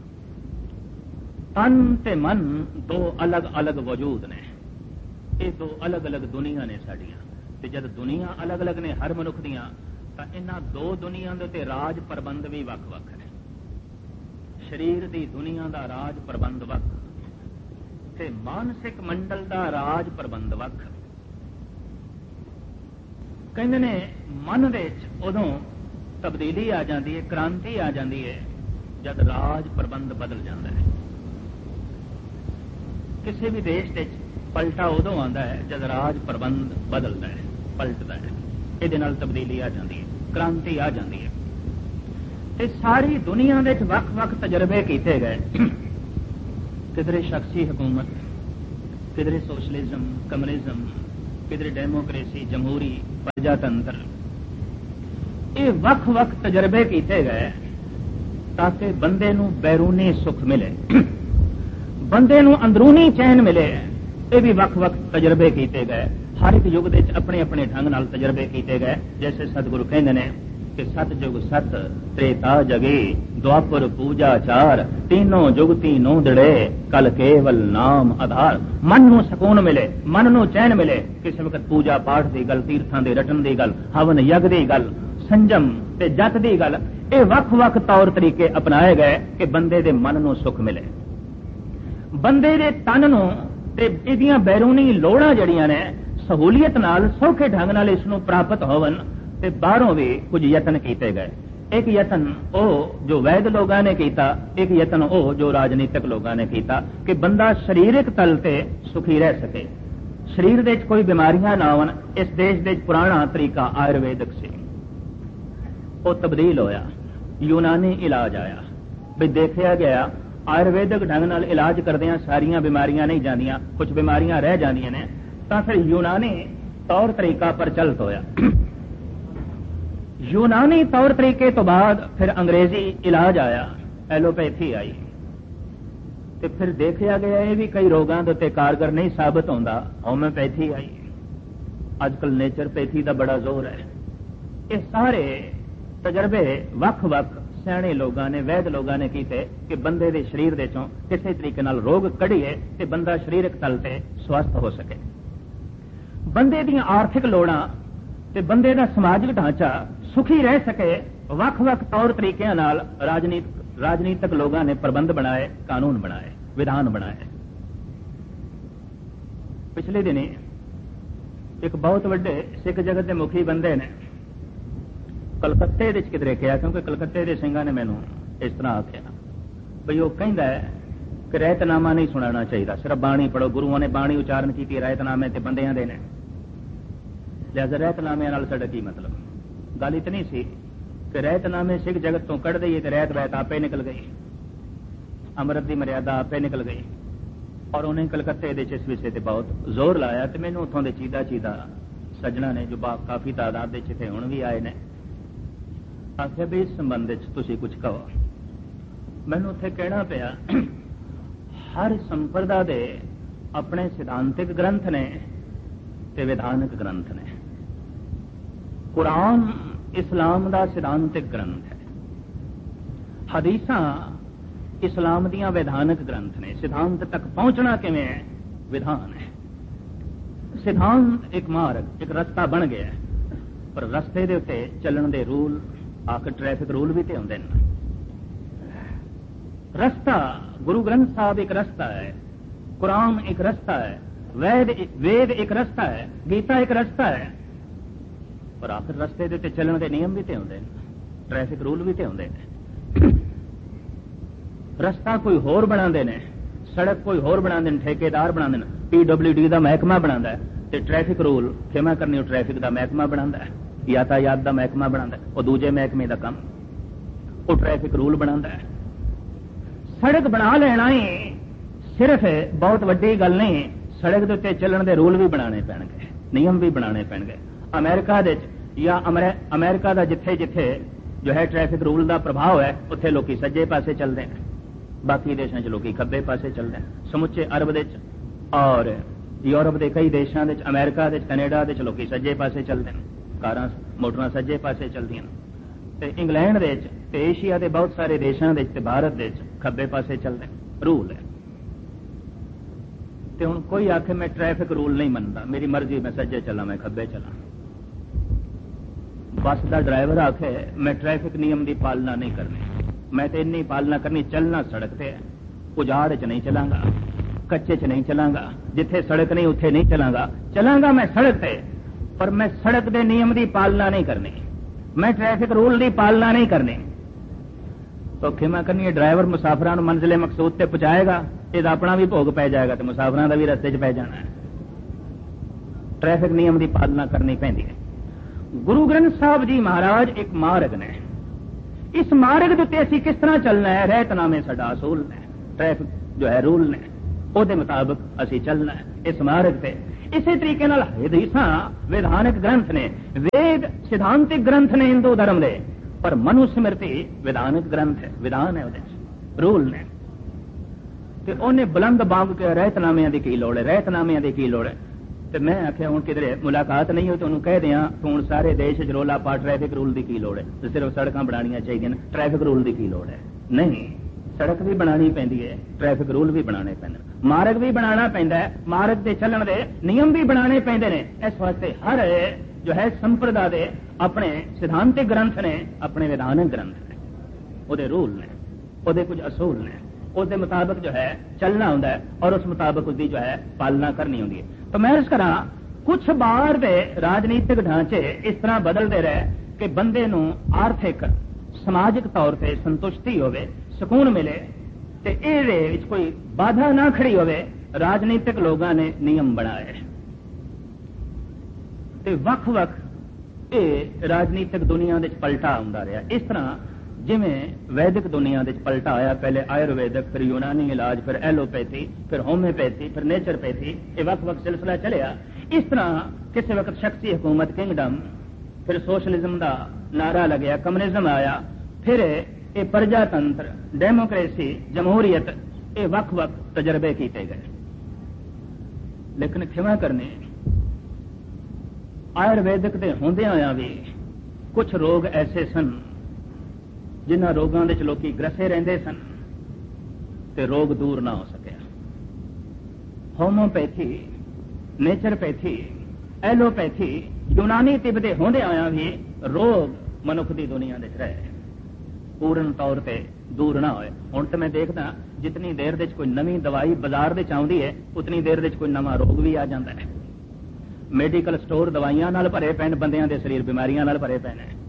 ਤਨ ਤੇ ਮਨ ਦੋ ਅਲੱਗ-ਅਲੱਗ ਵਜੂਦ ਨੇ, ਇਹ ਦੋ ਅਲੱਗ-ਅਲੱਗ ਦੁਨੀਆਂ ਨੇ ਸਾਡੀਆਂ। ਤੇ ਜਦ ਦੁਨੀਆਂ ਅਲੱਗ-ਅਲੱਗ ਨੇ ਹਰ ਮਨੁੱਖ ਦੀਆਂ, ਤਾਂ ਇਹਨਾਂ ਦੋ ਦੁਨੀਆਂ ਦੇ ਉੱਤੇ ਰਾਜ ਪ੍ਰਬੰਧ ਵੀ ਵੱਖ-ਵੱਖ ਨੇ। ਸਰੀਰ ਦੀ ਦੁਨੀਆਂ ਦਾ ਰਾਜ ਪ੍ਰਬੰਧ ਵੱਖ ਤੇ ਮਾਨਸਿਕ ਮੰਡਲ ਦਾ ਰਾਜ ਪ੍ਰਬੰਧ ਵੱਖ। ਕਹਿੰਦੇ ਨੇ ਮਨ ਦੇ ਵਿੱਚ ਉਦੋਂ ਤਬਦੀਲੀ ਆ ਜਾਂਦੀ ਹੈ, ਕ੍ਰਾਂਤੀ ਆ ਜਾਂਦੀ ਹੈ ਜਦ ਰਾਜ ਪ੍ਰਬੰਧ ਬਦਲ ਜਾਂਦਾ ਹੈ। ਕਿਸੇ ਵੀ ਦੇਸ਼ ਵਿੱਚ ਪਲਟਾ ਉਦੋਂ ਆਉਂਦਾ ਹੈ ਜਦ ਰਾਜ ਪ੍ਰਬੰਧ ਬਦਲਦਾ ਹੈ, ਪਲਟਦਾ ਹੈ। ਇਹਦੇ ਨਾਲ ਤਬਦੀਲੀ ਆ ਜਾਂਦੀ ਹੈ, ਕ੍ਰਾਂਤੀ ਆ ਜਾਂਦੀ ਹੈ। ਤੇ ਸਾਰੀ ਦੁਨੀਆ ਦੇ ਵਿੱਚ ਵੱਖ-ਵੱਖ ਤਜਰਬੇ ਕੀਤੇ ਗਏ। ਕਿਧਰੇ ਸ਼ਖਸੀ ਹਕੂਮਤ, ਕਿਧਰੇ ਸੋਸ਼ਲਿਜ਼ਮ, ਕਮਿਊਨਿਜ਼ਮ, किधर डेमोक्रेसी, जमहूरी, प्रजातंत्र, ये वख-वख तजर्बे किए गए ताकि बंदे नूं बैरूनी सुख मिले, बंदे नूं अंदरूनी चैन मिले। ये भी वख-वख तजर्बे किए गए। हर एक युग दे अपने अपने ढंग नाल तजर्बे किए गए। जैसे सतगुरु कहते हैं कि सत जुग सत त्रेता जगे, द्वापर पूजा चार, तीनों जुग तीनों दड़े, कल केवल नाम आधार। मन नूं सकून मिले, मन नूं चैन मिले। किसी वक्त पूजा पाठ की गल, तीर्थां दे रटन की गल, हवन यज्ञ की गल, संजम ते जत की गल, ये वख-वख तौर तरीके अपनाए गए कि बंदे दे मन नूं सुख मिले, बंदे दे तन नूं ते इहदियां बैरूनी लोड़ां जड़ियां ने सहूलियत नाल सौखे ढंग नाल इस नूं प्राप्त होवन। ते बाहरों भी कुछ यतन किए गए। एक यतन ओ जो वैद लोगों ने किया, एक यतन ओ जो राजनीतिक लोगों ने किया कि बंदा शरीरक तल ते सुखी रह सके, शरीर दे कोई बीमारियां ना आवन। इस देश दे पुराना तरीका आयुर्वेदिक से वो तब्दील होया, यूनानी इलाज आया। भी देखा गया आयुर्वेदिक ढंग नाल इलाज करदियां सारियां बीमारियां नहीं जांदियां, कुछ बीमारियां रह जांदियां ने, तां फिर यूनानी तौर तरीका प्रचलित होया। यूनानी तौर तरीके तो बाद फिर अंग्रेजी इलाज आया, एलोपैथी आई। ते फिर देखा गया ये भी कई रोगों के उत्ते कारगर नहीं साबित होंदा, होम्योपैथी आई। आजकल नेचरपैथी का बड़ा जोर है। ये सारे तजर्बे वख-वख सियाणे लोगों ने, वैद लोगों ने किए कि बंदे दे शरीर दे चों किसी तरीके नाल रोग कढ़ीए ते बंदा शरीरक तल ते स्वस्थ हो सके। बंदे दी आर्थिक लोड़ां ते बंदे दा समाजिक ढांचा सुखी रह सके, वख-वख तौर तरीकों नाल राजनीतिक लोगों ने प्रबंध बनाए, कानून बनाए, विधान बनाए। पिछले दिनी एक बहुत बड़े सिख जगत के मुखी बंदे ने कलकत्ते दे किधरे कहा, क्योंकि कलकत्ते के सिंघां ने मैनू इस तरह आख्या बई वो कहता है कि रहतनामा नहीं सुनाना चाहिए, सिर्फ बाणी पढ़ो। गुरुओं ने बाणी उच्चारण की, रहतनामे ते बंदियां दे ने, लिहाजा रहतनामे नाल साडा की मतलब। गल इतनी सी कि रहतनामे सिख जगत तो कढ़ दईए तो रहत बहत आपे निकल गई, अमृत की मर्यादा आपे निकल गई। और उन्हें कलकत्ते दे इस विषय पर बहुत जोर लाया। तो मैनू उतों के चीदा सज्जना ने जो काफी तादाद इतने हुण भी आए ने, आखिया भी इस संबंध तुसीं कुछ कहो। मैनू उत्थे कहना पिया हर संप्रदा दे अपने सिद्धांतिक ग्रंथ ने ते विधानक ग्रंथ ने। कुरान इस्लाम दा सिद्धांतिक ग्रंथ है, हदीसां इस्लाम दियां विधानक ग्रंथ ने। सिद्धांत तक पहुंचना किवें है, विधान है। सिद्धांत एक मार्ग, एक रस्ता बन गया है, पर रस्ते दे उत्ते चलण दे रूल, आखिर ट्रैफिक रूल भी तो आउंदे ने। रस्ता गुरु ग्रंथ साहब एक रस्ता है, कुरान एक रस्ता है, वेद एक रस्ता है, गीता एक रस्ता है, पर आखिर रस्ते दे उत्ते चलण दे नियम भी तो आउंदे ने, ट्रैफिक रूल भी तो आउंदे ने। रस्ता कोई होर बनांदे ने, सड़क कोई होर बनांदे ने, ठेकेदार बनांदे ने, PWD दा महकमा बनांदा है, ते ट्रैफिक रूल खेमा करनी ट्रैफिक दा महकमा बनांदा है, यातायात का महकमा बनांदा है, वो दूजे महकमे का काम, वो ट्रैफिक रूल बनांदा है। सड़क बना लेना ही सिर्फ बहुत वड्डी गल नहीं, सड़क के उत्ते चलण दे रूल भी बनाने पैणगे, नियम भी बनाने पैणगे। अमेरिका दे या अमेरिका का जिथे जिथे जो है ट्रैफिक रूल का प्रभाव है, उत्थे लोकी सज्जे पासे चलते हैं, बाकी देशों च लोकी खब्बे पासे चलते हैं। समुचे अरब दे और यूरोप के कई देशों के, अमेरिका के, कनेडा के लोकी सज्जे पासे चलते हैं, कारां मोटरां सज्जे पासे चलदियां। ते इंग्लैंड दे ते एशिया के बहुत सारे देशों के, भारत के खब्बे पासे चलते रूल है। ते हुण कोई आखे मैं ट्रैफिक रूल नहीं मनता, मेरी मर्जी, मैं सज्जे चला, मैं खब्बे चला। बस का ड्राइवर आखे मैं ट्रैफिक नियम की पालना नहीं करनी, मैं तो इन्नी पालना करनी, चलना सड़क ते है, उजाड़ च नहीं चलांगा, कच्चे च नहीं चलांगा, जिथे सड़क नहीं उत्थे नहीं चलांगा, चलांगा मैं सड़क ते, पर मैं सड़क के नियम की पालना नहीं करनी, मैं ट्रैफिक रूल की पालना नहीं करनी। तो खेमा करनी है, ड्राइवर मुसाफिरां नूं मंजिले मकसूद ते पहुंचाएगा, इसदा अपना भी भोग पै जाएगा तो मुसाफिरां दा भी रस्ते च पै जाना है। ट्रैफिक नियम की पालना करनी पैंदी है। गुरु ग्रंथ साहब जी महाराज एक मार्ग ने, इस मार्ग के उत्ते असीं किस तरह चलना है, रहतनामे साडा असूल ने, ट्रैफिक जो है रूल ने। ਉਹਦੇ ਮੁਤਾਬਕ ਅਸੀਂ ਚੱਲਣਾ ਹੈ ਇਸ ਮਾਰਗ ਤੇ। ਇਸੇ ਤਰੀਕੇ ਨਾਲ ਹਦੀਸਾਂ ਵਿਧਾਨਕ ਗ੍ਰੰਥ ਨੇ, ਵੇਦ ਸਿਧਾਂਤਿਕ ਗ੍ਰੰਥ ਨੇ ਹਿੰਦੂ ਧਰਮ ਦੇ, ਪਰ ਮਨੁ ਸਮ੍ਰਿਤੀ ਵਿਧਾਨਕ ਗ੍ਰੰਥ ਹੈ, ਵਿਧਾਨ ਹੈ, ਉਹਦੇ ਚ ਰੂਲ ਨੇ। ਤੇ ਉਹਨੇ ਬੁਲੰਦ ਬਾਂਗ ਕੇ ਰਹਿਤਨਾਮਿਆਂ ਦੀ ਕੀ ਲੋੜ ਹੈ, ਰਹਿਤਨਾਮਿਆਂ ਦੀ ਕੀ ਲੋੜ ਹੈ। ਤੇ ਮੈਂ ਆਖਿਆ ਹੁਣ ਕਿਧਰੇ ਮੁਲਾਕਾਤ ਨਹੀਂ ਹੋਈ ਤੁਹਾਨੂੰ ਕਹਿ ਦਿਆਂ ਹੁਣ ਸਾਰੇ ਦੇਸ਼ 'ਚ ਰੋਲਾ ਪਾ ਟ੍ਰੈਫਿਕ ਰੂਲ ਦੀ ਕੀ ਲੋੜ ਹੈ, ਸਿਰਫ ਸੜਕਾਂ ਬਣਾਉਣੀਆਂ ਚਾਹੀਦੀਆਂ ਨੇ, ਟ੍ਰੈਫਿਕ ਰੂਲ ਦੀ ਕੀ ਲੋੜ ਹੈ। ਨਹੀਂ, ਸੜਕ ਵੀ ਬਣਾਉਣੀ ਪੈਂਦੀ ਹੈ, ਟ੍ਰੈਫਿਕ ਰੂਲ ਵੀ ਬਣਾਉਣੇ ਪੈਂਦੇ ਨੇ, ਮਾਰਗ ਵੀ ਬਣਾਉਣਾ ਪੈਂਦਾ ਹੈ, ਮਾਰਗ ਤੇ ਚੱਲਣ ਦੇ ਨਿਯਮ ਵੀ ਬਣਾਉਣੇ ਪੈਂਦੇ ਨੇ। ਇਸ ਵਾਸਤੇ ਹਰ ਜੋ ਹੈ ਸੰਪਰਦਾ ਦੇ ਆਪਣੇ ਸਿਧਾਂਤਿਕ ਗ੍ਰੰਥ ਨੇ, ਆਪਣੇ ਵਿਧਾਨਕ ਗ੍ਰੰਥ ਨੇ, ਉਹਦੇ ਰੂਲ ਨੇ, ਉਹਦੇ ਕੁਝ ਅਸੂਲ ਨੇ, ਉਹਦੇ ਮੁਤਾਬਕ ਜੋ ਹੈ ਚੱਲਣਾ ਹੁੰਦਾ ਹੈ ਔਰ ਉਸ ਮੁਤਾਬਕ उसकी जो है पालना करनी होती है। तो मैं इस करा कुछ बार दे राजनीतिक ढांचे इस तरह बदलते रहे कि बंदे नूं आर्थिक समाजिक तौर पर संतुष्टि होवे, सुकून मिले ते इहदे विच कोई बाधा ना खड़ी होवे। राजनीतिक लोगों ने नियम बनाए ते वख-वख ਇਹ राजनीतिक दुनिया दे पलटा आउंदा रहा। इस तरह जिमें वैदिक दुनिया दे पलटा आया, पहले आयुर्वेदिक, फिर यूनानी इलाज, फिर एलोपैथी, फिर होम्योपैथी, फिर नेचरपैथी, ये वक्त सिलसिला चलिया। इस तरह किसी वक्त शख्सी हुकूमत किंगडम, फिर सोशलिज्म का नारा लग्या, कम्युनिज्म आया, फिर ये प्रजातंत्र, डेमोक्रेसी, जमहूरीयत, ये वक्त तजर्बे किए गए। लेकिन क्षमा करने आयुर्वेदिक के होंदे होया भी कुछ रोग ऐसे सन जिन्हां रोगों के लोग ग्रसे रहते सन ते रोग दूर ना हो सकिया। होम्योपैथी, नेचरपैथी, एलोपैथी, यूनानी तिब्बते होंदे आया भी रोग मनुख की दुनिया दे रहे पूर्ण तौर पर दूर ना होए। हुण तो मैं देखदा जितनी देर दे कोई नवी दवाई बाजार दे आउंदी है उतनी देर दे कोई नवा रोग भी आ जाता है। मेडिकल स्टोर दवाइयां नाल भरे पैन, बंदियां दे शरीर बीमारियां नाल भरे पैन है।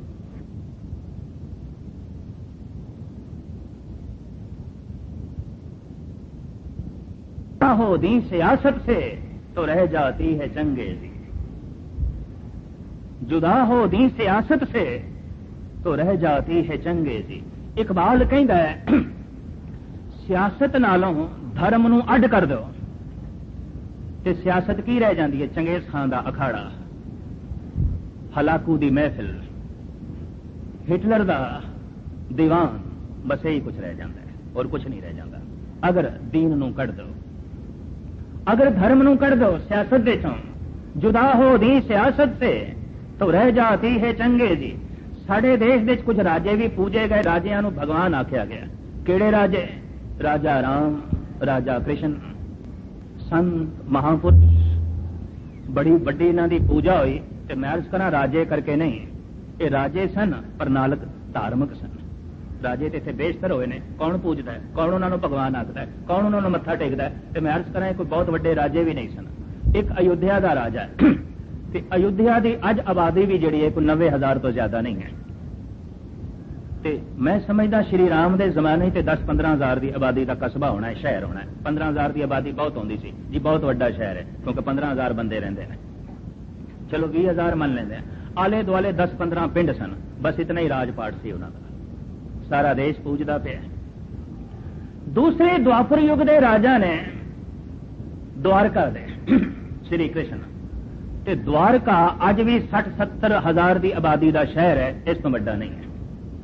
हो दी सियासत से तो रह जाती है चंगेजी, जुदा हो दी सियासत से तो रह जाती है चंगेजी। इकबाल कहता है सियासत नालों धर्म नूं अड कर दो ते सियासत की रह जाती है, चंगेज खान का अखाड़ा, हलाकू दी महफिल, हिटलर का दीवान, बस यही कुछ रह जाता है और कुछ नहीं रह जाता। अगर दीन नूं कढ़ दो, अगर धर्म नूं कढ़ दो सियासत दे चों, जुदा हो दी सियासत से तो रह जाती है चंगेजी। साडे देश दे कुछ राजे भी पूजे गए, राजियां नूं भगवान आख्या गया। किहड़े राजे? राजा राम, राजा कृष्ण, संत महापुरुष, बड़ी वड्डी इन्हां दी पूजा हुई। ते मैं अर्ज करा राजे करके नहीं, ये राजे सन पर नाल धार्मिक सन। राजे तो इतने बेशतर होए ने, कौन पूजता है, कौन उन्होंने भगवान आखता है, कौन उन्होंने मत्था टेकता है। तो मैं अर्ज करा कोई बहुत बड़े राजे भी नहीं सन। एक अयोध्या का राजा है ते अयोध्या की अज आबादी भी जी कोई 90,000 तो ज्यादा नहीं है। ते मैं समझदा श्री राम के जमाने से 10-15,000 की आबादी का कस्बा होना है, शहर होना है। 15,000 की आबादी बहुत होंदी सी जी, बहुत बड़ा शहर है क्योंकि 15,000 बंदे रहंदे ने। चलो 20,000 मन लेंदे, आले दुआले 10-15 पिंड सन, बस इतना ही राजपाट सी उन्हां दा, सारा देश पूजदा पिया। दूसरे द्वापर युग के राजा ने द्वारका दे श्री कृष्ण, ते द्वारका अज भी 60-70 हजार की आबादी का शहर है, इस तो बड़ा नहीं है।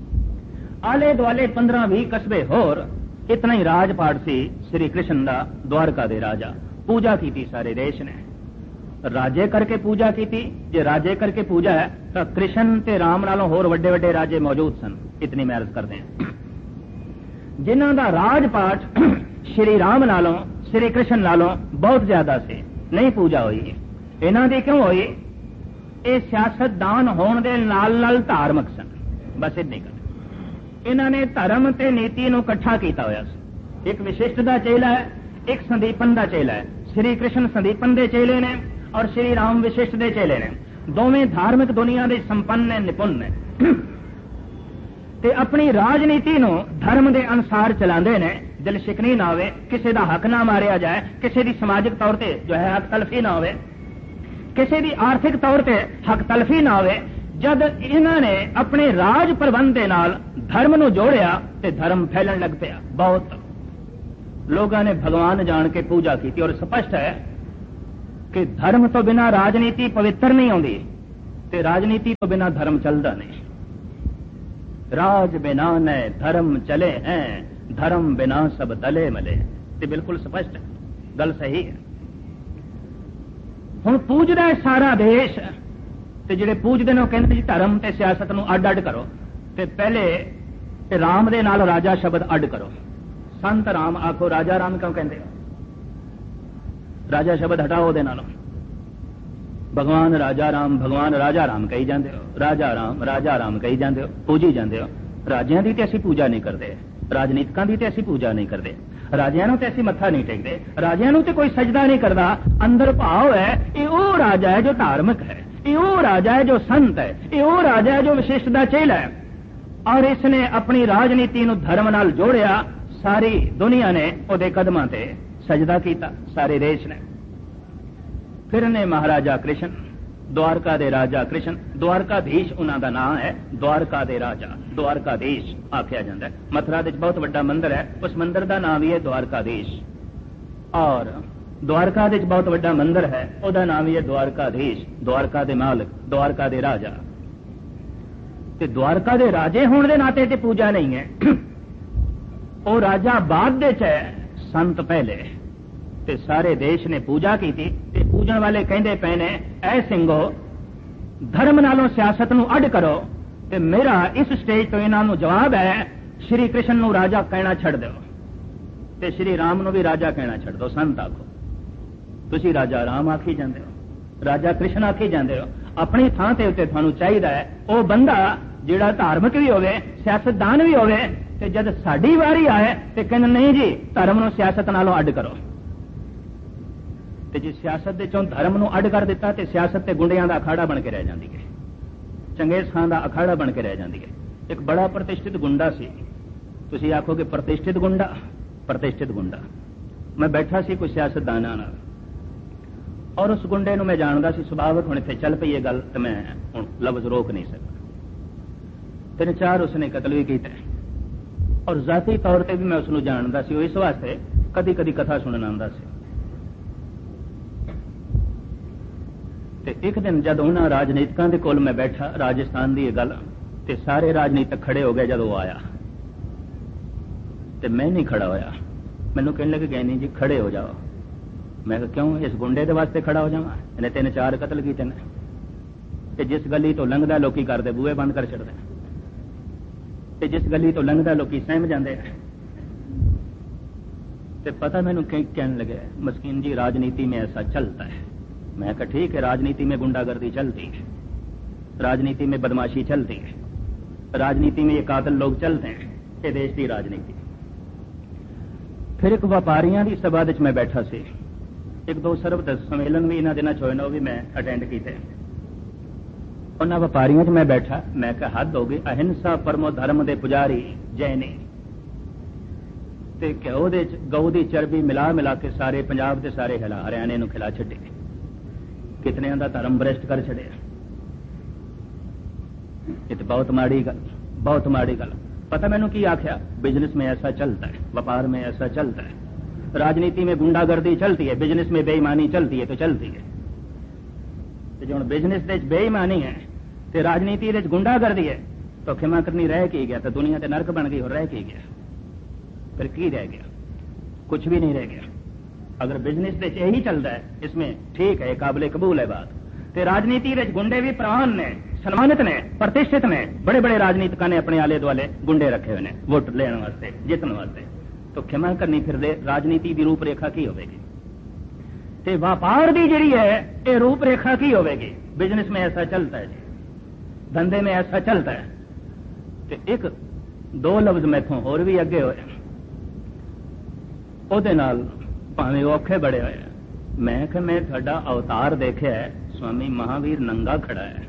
आले दुआले 15-20 कस्बे होर, इतना ही राजपाट सी श्री कृष्ण का द्वारका दे राजा। पूजा की थी सारे देश ने, राजे करके पूजा की थी। जे राजे करके पूजा है तो कृष्ण ते राम नालों होर वड्डे वड्डे राजे मौजूद सन, इतनी मैं अर्ज करते हैं। जिन्हां दा राजपाट श्री राम नालों, श्री कृष्ण नालों बहुत ज्यादा से नहीं पूजा हुई। इन्हां दी क्यों हुई? ये सियासतदान होने दे नाल नाल धार्मिक सन, बस इतनी कर। इन्हां ने धर्म ते नीति नूं इकट्ठा कीता होया सी। एक विशिष्ट दा चेला है, एक संदीपन दा चेला है। श्री कृष्ण संदीपन दे चेले ने और श्री राम विशिष्ट दे चेले ने, दोवें धार्मिक दुनिया दे संपन्न ने, निपुण ने ते अपनी राजनीति नूं धर्म दे अनुसार चलांदे ने। दिल शिकनी ना होवे, किसी दा हक ना मारिया जाए, किसी दी समाजिक तौर ते जो है हक तलफी ना होवे, किसी दी आर्थिक तौर ते हक तलफी ना होवे। जद इन्हां ने अपने राज प्रबंध दे नाल धर्म नूं जोड़िया ते धर्म फैलन लग पिया। बहुत लोगों ने भगवान जान के पूजा की और स्पष्ट है कि धर्म तो बिना राजनीति पवित्र नहीं होती, ते राजनीति तो बिना धर्म चलता नहीं। राज बिना न धर्म चले हैं, धर्म बिना सब तले मले। ते बिल्कुल स्पष्ट है, गल सही है। हुण पूजदा है सारा देश, ते जिहड़े पूजदे ने कहंदे जी धर्म ते सियासत नूं अड अड करो, ते पहले राम दे नाल राजा शब्द अड करो। संत राम आखो, राजा राम क्यों कहंदे हो? राजा शब्द हटाओ दे नालों। भगवान राजा राम कही जाते हो, राजा राम कही जाते हो, पूजी जाते हो। राजियां दी ते असीं पूजा नहीं करते, राजनीतिकां दी ते असीं पूजा नहीं करते, राजियां नूं ते असीं मत्था नहीं टेकते, राजियां नूं ते कोई सजदा नहीं करता। अंदर भाव है ये वो राजा है जो धार्मिक है, ये वो राजा है जो संत है, ये वो राजा है जो विशिष्ट दा चेला है। और इसने अपनी राजनीति नूं धर्म नाल जोड़िया। सारी दुनिया ने उहदे कदमां ते सजदा कीता, सारे देश ने। फिर ने महाराजा कृष्ण, द्वारका दे राजा कृष्ण, द्वारकाधीश उन्हां दा नाम है, द्वारका दे राजा, द्वारकाधीश आख्या जाता है। मथुरा दे बहुत बड़ा मंदिर है, उस मंदिर का नाम ही है द्वारकाधीश। और द्वारका दे बहुत बड़ा मंदिर है, उसका नाम ही है द्वारकाधीश, द्वारका दे मालिक, द्वारका दे राजा। ते द्वारका दे राजे होने के नाते ते पूजा नहीं है, वो राजा बाद दे च है, संत पहले। ते सारे देश ने पूजा की थी। ते पूजन वाले कहंदे पे ने, ऐ सिंघो धर्म नालों सियासत नूं अड करो। ते मेरा इस स्टेज तो इन्हां नूं जवाब है, श्री कृष्ण नूं राजा कहना छड़ दो, ते श्री राम नूं भी राजा कहना छड़ दो। संत आखो, तुसी राजा राम आखी जांदे हो, राजा कृष्ण आखी जांदे हो। अपनी थां ते उत्ते तुहानूं चाहीदा है वो बंदा जिहड़ा धार्मिक भी होवे, सियासतदान भी होवे, ते जद साडी वारी आए ते कहंदे नहीं जी धर्म नूं सियासत नालों अड करो। ते जे सियासत दे चों धर्म नूं अड कर दिता ते सियासत ते गुंडियां दा अखाड़ा बन के रह जांदी है, चंगेज खान दा अखाड़ा बन के रह जांदी है। एक बड़ा प्रतिष्ठित गुंडा सी, तुसीं आखोगे प्रतिष्ठित गुंडा, प्रतिष्ठित गुंडा। मैं बैठा सी कोई सियासतदानां नाल, और उस गुंडे नूं मैं जानदा सी, सुभावक हुण इत्थे चल पई ये गल ते मैं हुण लफ्ज़ रोक नहीं सकदा। 3-4 उसने कतल भी कीते, और जाती तौर पर भी मैं उसनूं जानदा सी। इस वास्ते कदी कदी कथा सुनन आंदा सी। ते एक दिन जब उन्हां राजनीतिकां दे कोल मैं बैठा, राजस्थान दी गल, ते सारे राजनीतिक खड़े हो गए। जब वो आया ते मैं नहीं खड़ा होया। मैनूं कहने लगे गए नहीं जी खड़े हो जाओ। मैं कहा क्यों? इस गुंडे दे वास्ते खड़ा हो जावां? इन्हें 3-4 कतल कीते ने, ते जिस गली तो लंघदा लोकी करदे बूहे बंद कर छड़दे, ते जिस गली तो लंघदा लोकी सहम जांदे। ते पता मैनूं कहने लगे मस्कीन जी राजनीति में ऐसा चलता है। मैं कहा ठीक है, राजनीति में गुंडागर्दी चलती है, राजनीति में बदमाशी चलती है, राजनीति में ये कातिल लोग चलते हैं, ये देश की राजनीति। फिर एक व्यापारियों की सभा विच मैं बैठा सी, 1-2 सरबत सम्मेलन भी इन्हां दिनां च होए ने, वो भी मैं अटेंड कीते। उन्हां व्यापारियों च मैं बैठा, मैं कहा हद हो गई, अहिंसा परमो धर्म दे पुजारी जैनी, ते घ्यो दे गऊ दी चरबी मिला मिला के सारे पंजाब दे सारे हरियाणे नूं खिला छड्डे, कितने दा धर्म भ्रष्ट कर छड़े। ये तो बहुत माड़ी गल, बहुत माड़ी गल। पता मैनू की आख्या, बिजनेस में ऐसा चलता है, व्यापार में ऐसा चलता है, राजनीति में गुंडागर्दी चलती है, बिजनेस में बेईमानी चलती है तो चलती है। तो जो बिजनेस दे बेईमानी है तो राजनीति दे गुंडागर्दी है, तो खिमा करनी रह के गया, तो दुनिया ते नरक बन गई और रह के गया। फिर की रह गया? कुछ भी नहीं रह गया। अगर बिजनेस दे यही चलता है, इसमें ठीक है, काबिल कबूल है बात। ते राजनीति दे गुंडे भी प्रवान ने, सन्मानित ने, प्रतिष्ठित ने, बड़े बड़े राजनीतिकां ने अपने आले दुआले गुंडे रखे हुए ने वोट लेने वास्ते, जितने वास्ते। तो खिमा करनी फिर राजनीति की रूपरेखा की होगी, ते व्यापार की जिहड़ी है ये रूपरेखा की होगी। बिजनेस में ऐसा चलता है जी, धंधे में ऐसा चलता है। ते 1-2 लफ्ज मैथों होर भी अगे होए, ਉਹਦੇ ਨਾਲ ਭਾਵੇਂ ਔਖੇ बड़े ਹੋਏ। मैं कि मैं ਤੁਹਾਡਾ अवतार देखा है, स्वामी महावीर नंगा खड़ा है।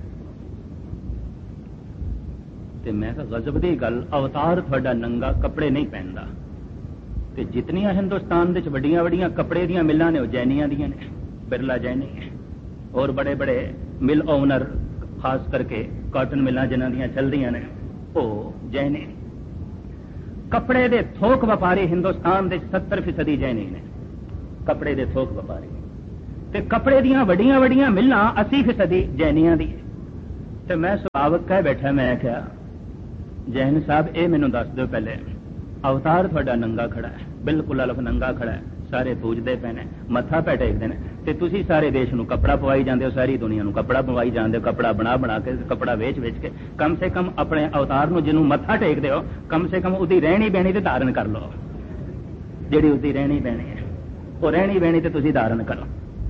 ते मैं कहा गजब दी गल, अवतार ਤੁਹਾਡਾ नंगा, कपड़े नहीं पहनदा। ते जितनियां हिंदुस्तान दे वड्डियां वड्डियां कपड़े दियां मिलां ने, जैनियां दियां ने, बिरला जैनी है, और बड़े बड़े मिल ओनर, खास करके कॉटन मिलां जिन्हां दियां चलदियां ने, वो जैनी। कपड़े दे थोक व्यापारी हिंदुस्तान के 70% जैनी ने, कपड़े दे थोक व्यापारी, ते कपड़े दियां वड्डियां वड्डियां मिलां 80% जैनियां दी। ते मैं सुभावक कह बैठा, मैं क्या जैन साहब ये मैनू दस दो पहले, अवतार थोड़ा नंगा खड़ा है, बिल्कुल अलफ नंगा खड़ा है, सारे पूजते पे ने, मत्था पै टेकते हैं, ते तुसी सारे देश नू कपड़ा पवाई जाते हो, सारी दुनिया नू कपड़ा पवाई जाते हो, कपड़ा बना बना के, कपड़ा वेच वेच के। कम से कम अपने अवतार नू जिन्हों मत्था टेकते हो, कम से कम उसकी रहनी बहनी ते धारण कर लो, जिहड़ी उसकी रहनी बहनी है वो रहनी बहनी ते तुसी धारण करो।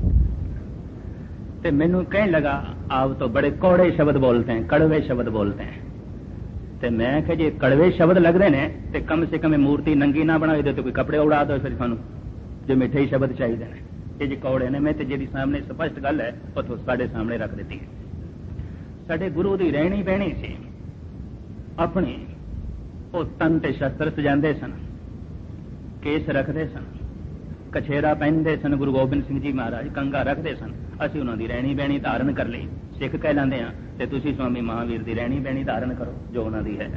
ते मैनू कहने लगा आप तो बड़े कौड़े शब्द बोलते हैं, कड़वे शब्द बोलते हैं। ते मैं कहा जे कड़वे शब्द लगते ने ते कम से कम मूर्ति नंगी ना बनाई दो, तो कोई कपड़े उड़ा दो, फिर थानू जो मिठे शब्द चाहिए ने। ये जो कौड़े ने, मैं तो जी सामने स्पष्ट गल है वो साढ़े सामने रख दी है। साढ़े गुरु की रहनी बहनी सी अपनी, वो तन ते शस्त्र सजाते सन, केस रखते सन, कछेरा पहनते सन, गुरु गोबिंद सिंह जी महाराज कंगा रखते सन। असी उन्होंने रहनी बहनी धारण कर ली, सिख कहलाते हैं, ते तुसी स्वामी महावीर की रहनी बहनी धारण करो जो उन्होंने है।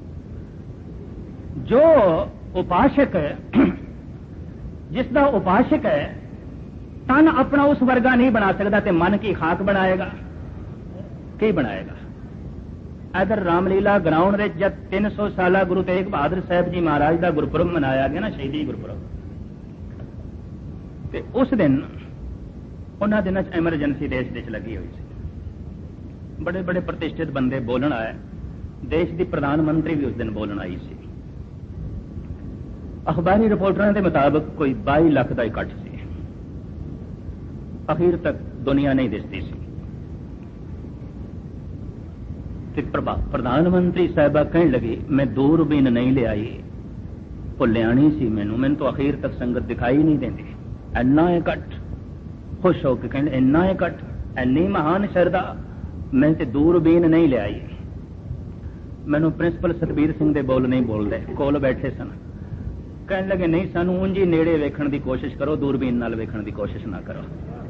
जो उपासक जिसका उपासक है तन अपना उस वर्गा नहीं बना सकता, ते मन की खाक बनाएगा, की बनाएगा। इधर रामलीला ग्राउंड में जब 300 साल गुरु तेग बहादुर साहब जी महाराज का गुरपुरब मनाया गया ना, शहीदी गुरपुरब, ते उस दिन उन्होंने दिनों एमरजेंसी देश देश लगी हुई सी। बड़े बड़े प्रतिष्ठित बंदे बोलन आए, देश की प्रधानमंत्री भी उस दिन बोलन आई सी। अखबारी रिपोर्टरों के मुताबिक कोई 22 लाख का इकट्ठ सी। अखीर तक दुनिया नहीं दिसती सी। प्रधानमंत्री साहबा कहने लगी मैं दूरबीन नहीं ले आई, वो लियानी सी, मैनू तो अखीर तक संगत दिखाई नहीं देती, इन्ना इकट्ठ। खुश होकर कहने इन्ना इकट्ठ, इन्नी महान श्रद्धा, मैं तो दूरबीन नहीं ले आई। मैनू प्रिंसिपल सतबीर सिंह दे बोल नहीं बोलते, कोल बैठे सन, कहने लगे नहीं सानू उंज ही नेड़े वेखण की कोशिश करो, दूरबीन नाल वेखण की कोशिश ना करो,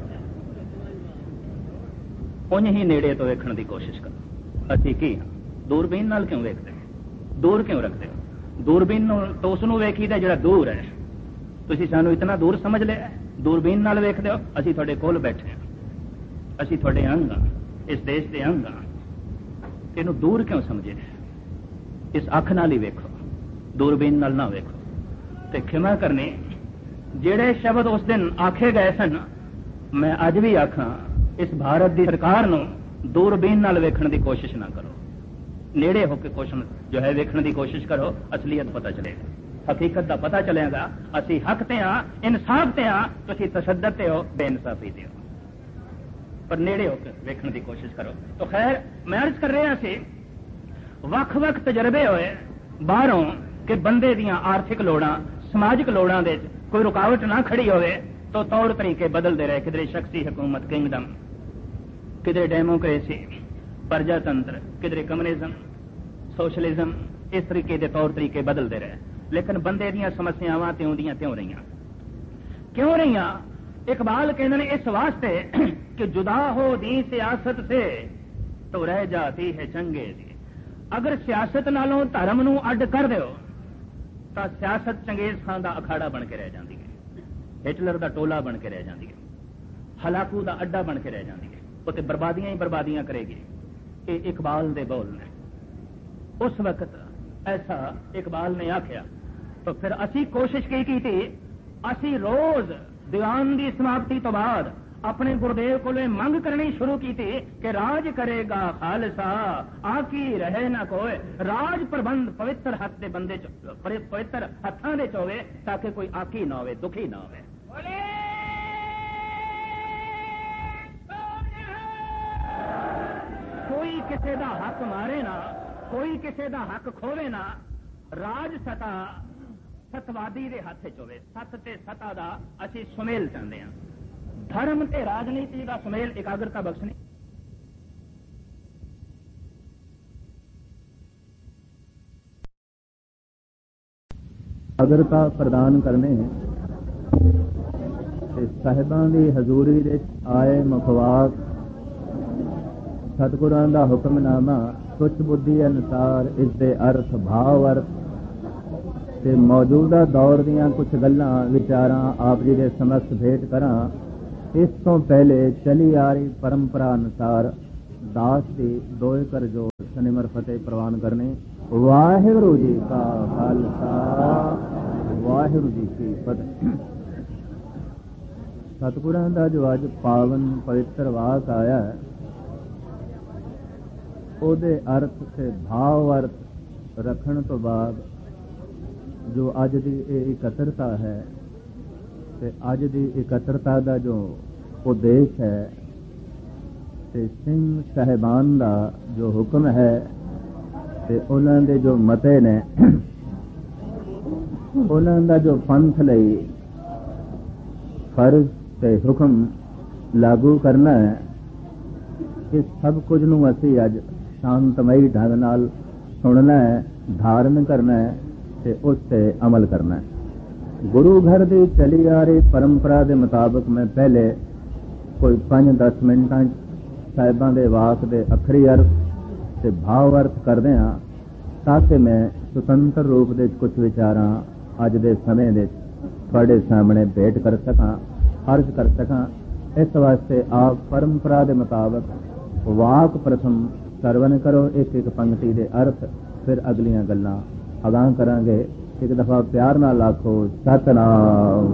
उंज ही नेड़े तो वेखण की कोशिश करो। असी की दूरबीन नाल क्यों वेखते, दूर क्यों रखते हो? दूरबीन तो उसनू वेखीदा जिहड़ा दूर है, तुसीं सानू इतना दूर समझ लिया, दूरबीन नाल वेखदे हो। असी तुहाडे कोल बैठे हैं, असी तुहाडे अंग हां, इस देश के अंग हां, इहनूं दूर क्यों समझे? इस अख नाल ही वेखो, दूरबीन नाल ना वेखो। ते खिमा करनी, जिहड़े शब्द उस दिन आखे गए सन, मैं अज भी आखां, इस भारत की सरकार नूं दूरबीन नाल वेखण की कोशिश ना करो, नेड़े होकर क्वेश्चन जो है वेखण की कोशिश करो, असलियत पता चलेगा, हकीकत का पता चलेगा। असी हक ते हां, इंसाफ ते हां, तुसीं तशद्दद ते हो, बेइंसाफी ते हो, पर नेड़े होकर वेखण की कोशिश करो। तो खैर मैं अर्ज कर रहा सी, वख-वख तजर्बे होए बाहरों कि बंदे दियां आर्थिक लोड़ां, समाजिक लोड़ां दे कोई रुकावट ना खड़ी होवे, तो तौर तरीके बदलते रहे। किधरे शख्सी हुकूमत किंगडम, किधरे डेमोक्रेसी, प्रजातंत्र, किधरे कम्युनिज्म, सोशलिज्म, इस तरीके के तौर तरीके बदलते रहे, लेकिन बंदे दियां समस्यावां त्यों दियां त्यों रहियां। क्यों रहियां? इकबाल कहते हैं इस वास्ते कि जुदा हो दी सियासत से तो रह जाती है चंगे दी। अगर सियासत नालों धर्म नूं अड्ड कर दो तो सियासत चंगेज खान का अखाड़ा बन के रह जाती है, हिटलर का टोला बन के रह जाती है, हलाकू का अड्डा बन के रह जाती है, वो तो बर्बादियां ही बर्बादियां करेगी। ये इकबाल दे बोल ने, उस वक्त ऐसा इकबाल ने आख्या। तो फिर असी कोशिश की थी, असी रोज दीवान की समाप्ति तो बाद अपने गुरुदेव को मंग करनी शुरू की थी कि राज करेगा खालसा, आकी रहे ना कोई, राज प्रबंध पवित्र हथ दे बंदे पवित्र हथां दे होवे, ताकि कोई आकी ना होवे, दुखी ना होवे। कोई किसी दा हक मारे ना, कोई किसी दा हक खोवे ना, राज सता सतवादी दे हथ च होवे। सत ते सता दा असी सुमेल चाहते हैं, धर्म ते राजनीति का सुमेल एकाग्रता बख्शनी। एकाग्रता प्रदान करने साहिबां दी हजूरी दे आए मुखवाक सतगुरां दा हुक्मनामा सुच बुद्धि अनुसार इस दे अर्थ भाव अर्थ ਤੇ ਮੌਜੂਦਾ ਦੌਰ ਦੀਆਂ ਕੁਝ ਗੱਲਾਂ ਵਿਚਾਰਾਂ ਆਪ ਜੀ ਦੇ ਸਮਕਸ਼ ਭੇਟ ਕਰਾਂ। ਇਸ ਤੋਂ ਪਹਿਲੇ ਚਲੀ ਆ ਰਹੀ ਪਰੰਪਰਾ ਅਨੁਸਾਰ ਦਾਸ ਦੀ ਦੋਏ ਕਰ ਜੋੜ ਸਨਿਮਰ ਫਤਿਹ ਪ੍ਰਵਾਨ ਕਰਨੇ। ਵਾਹਿਗੁਰੂ ਜੀ ਕਾ ਖਾਲਸਾ, ਵਾਹਿਗੁਰੂ ਜੀ ਕੀ ਫਤਿਹ। ਸਤਿਗੁਰਾਂ ਦਾ ਜੋ ਅੱਜ ਪਾਵਨ ਪਵਿੱਤਰ ਵਾਕ ਆਇਆ ਹੈ, ਉਹਦੇ ਅਰਥ ਤੇ ਭਾਵ ਅਰਥ ਰੱਖਣ ਤੋਂ ਬਾਅਦ ਜੋ ਅੱਜ ਦੀ ਇਹ ਇਕੱਤਰਤਾ ਹੈ ਤੇ ਅੱਜ ਦੀ ਇਕੱਤਰਤਾ ਦਾ ਜੋ ਉਦੇਸ਼ ਹੈ ਤੇ ਸਿੰਘ ਸਾਹਿਬਾਨ ਦਾ ਜੋ ਹੁਕਮ ਹੈ ਤੇ ਉਹਨਾਂ ਦੇ ਜੋ ਮਤੇ ਨੇ, ਉਹਨਾਂ ਦਾ ਜੋ ਪੰਥ ਲਈ ਫਰਜ਼ ਤੇ ਹੁਕਮ ਲਾਗੂ ਕਰਨਾ ਹੈ, ਇਸ ਸਭ ਕੁਝ ਨੂੰ ਅਸੀਂ ਅੱਜ ਸ਼ਾਂਤਮਈ ਢੰਗ ਨਾਲ ਸੁਣਨਾ ਹੈ, ਧਾਰਨ ਕਰਨਾ ਹੈ ਤੇ ਉਸ ਤੇ ਅਮਲ ਕਰਨਾ ਹੈ। ਗੁਰੂ ਘਰ ਦੀ ਚਲੀ ਆ ਰਹੀ ਪਰੰਪਰਾ ਦੇ ਮੁਤਾਬਕ ਮੈਂ ਪਹਿਲੇ ਕੋਈ 5-10 ਮਿੰਟਾਂ ਸਾਹਿਬਾਂ ਦੇ ਵਾਕ ਦੇ ਅੱਖਰੀ ਅਰਥ ਤੇ ਭਾਵ ਅਰਥ ਕਰਦੇ ਹਾਂ, ਤਾਂ ਕਿ ਮੈਂ ਸੁਤੰਤਰ ਰੂਪ ਦੇ ਕੁਝ ਵਿਚਾਰਾਂ ਅੱਜ ਦੇ ਸਮੇਂ ਦੇ ਤੁਹਾਡੇ ਸਾਹਮਣੇ ਭੇਟ ਕਰ ਸਕਾਂ, ਅਰਜ਼ ਕਰ ਸਕਾਂ। ਇਸ ਵਾਸਤੇ ਆਪ ਪਰੰਪਰਾ ਦੇ ਮੁਤਾਬਕ ਵਾਕ ਪ੍ਰਥਮ ਸਰਵਨ ਕਰੋ, ਇੱਕ ਇੱਕ ਪੰਕਤੀ ਦੇ ਅਰਥ, ਫਿਰ ਅਗਲੀਆਂ ਗੱਲਾਂ ਅਗਾਂਹ ਕਰਾਂਗੇ। ਇੱਕ ਦਫਾ ਪਿਆਰ ਨਾਲ ਆਖੋ ਸਤਨਾਮ।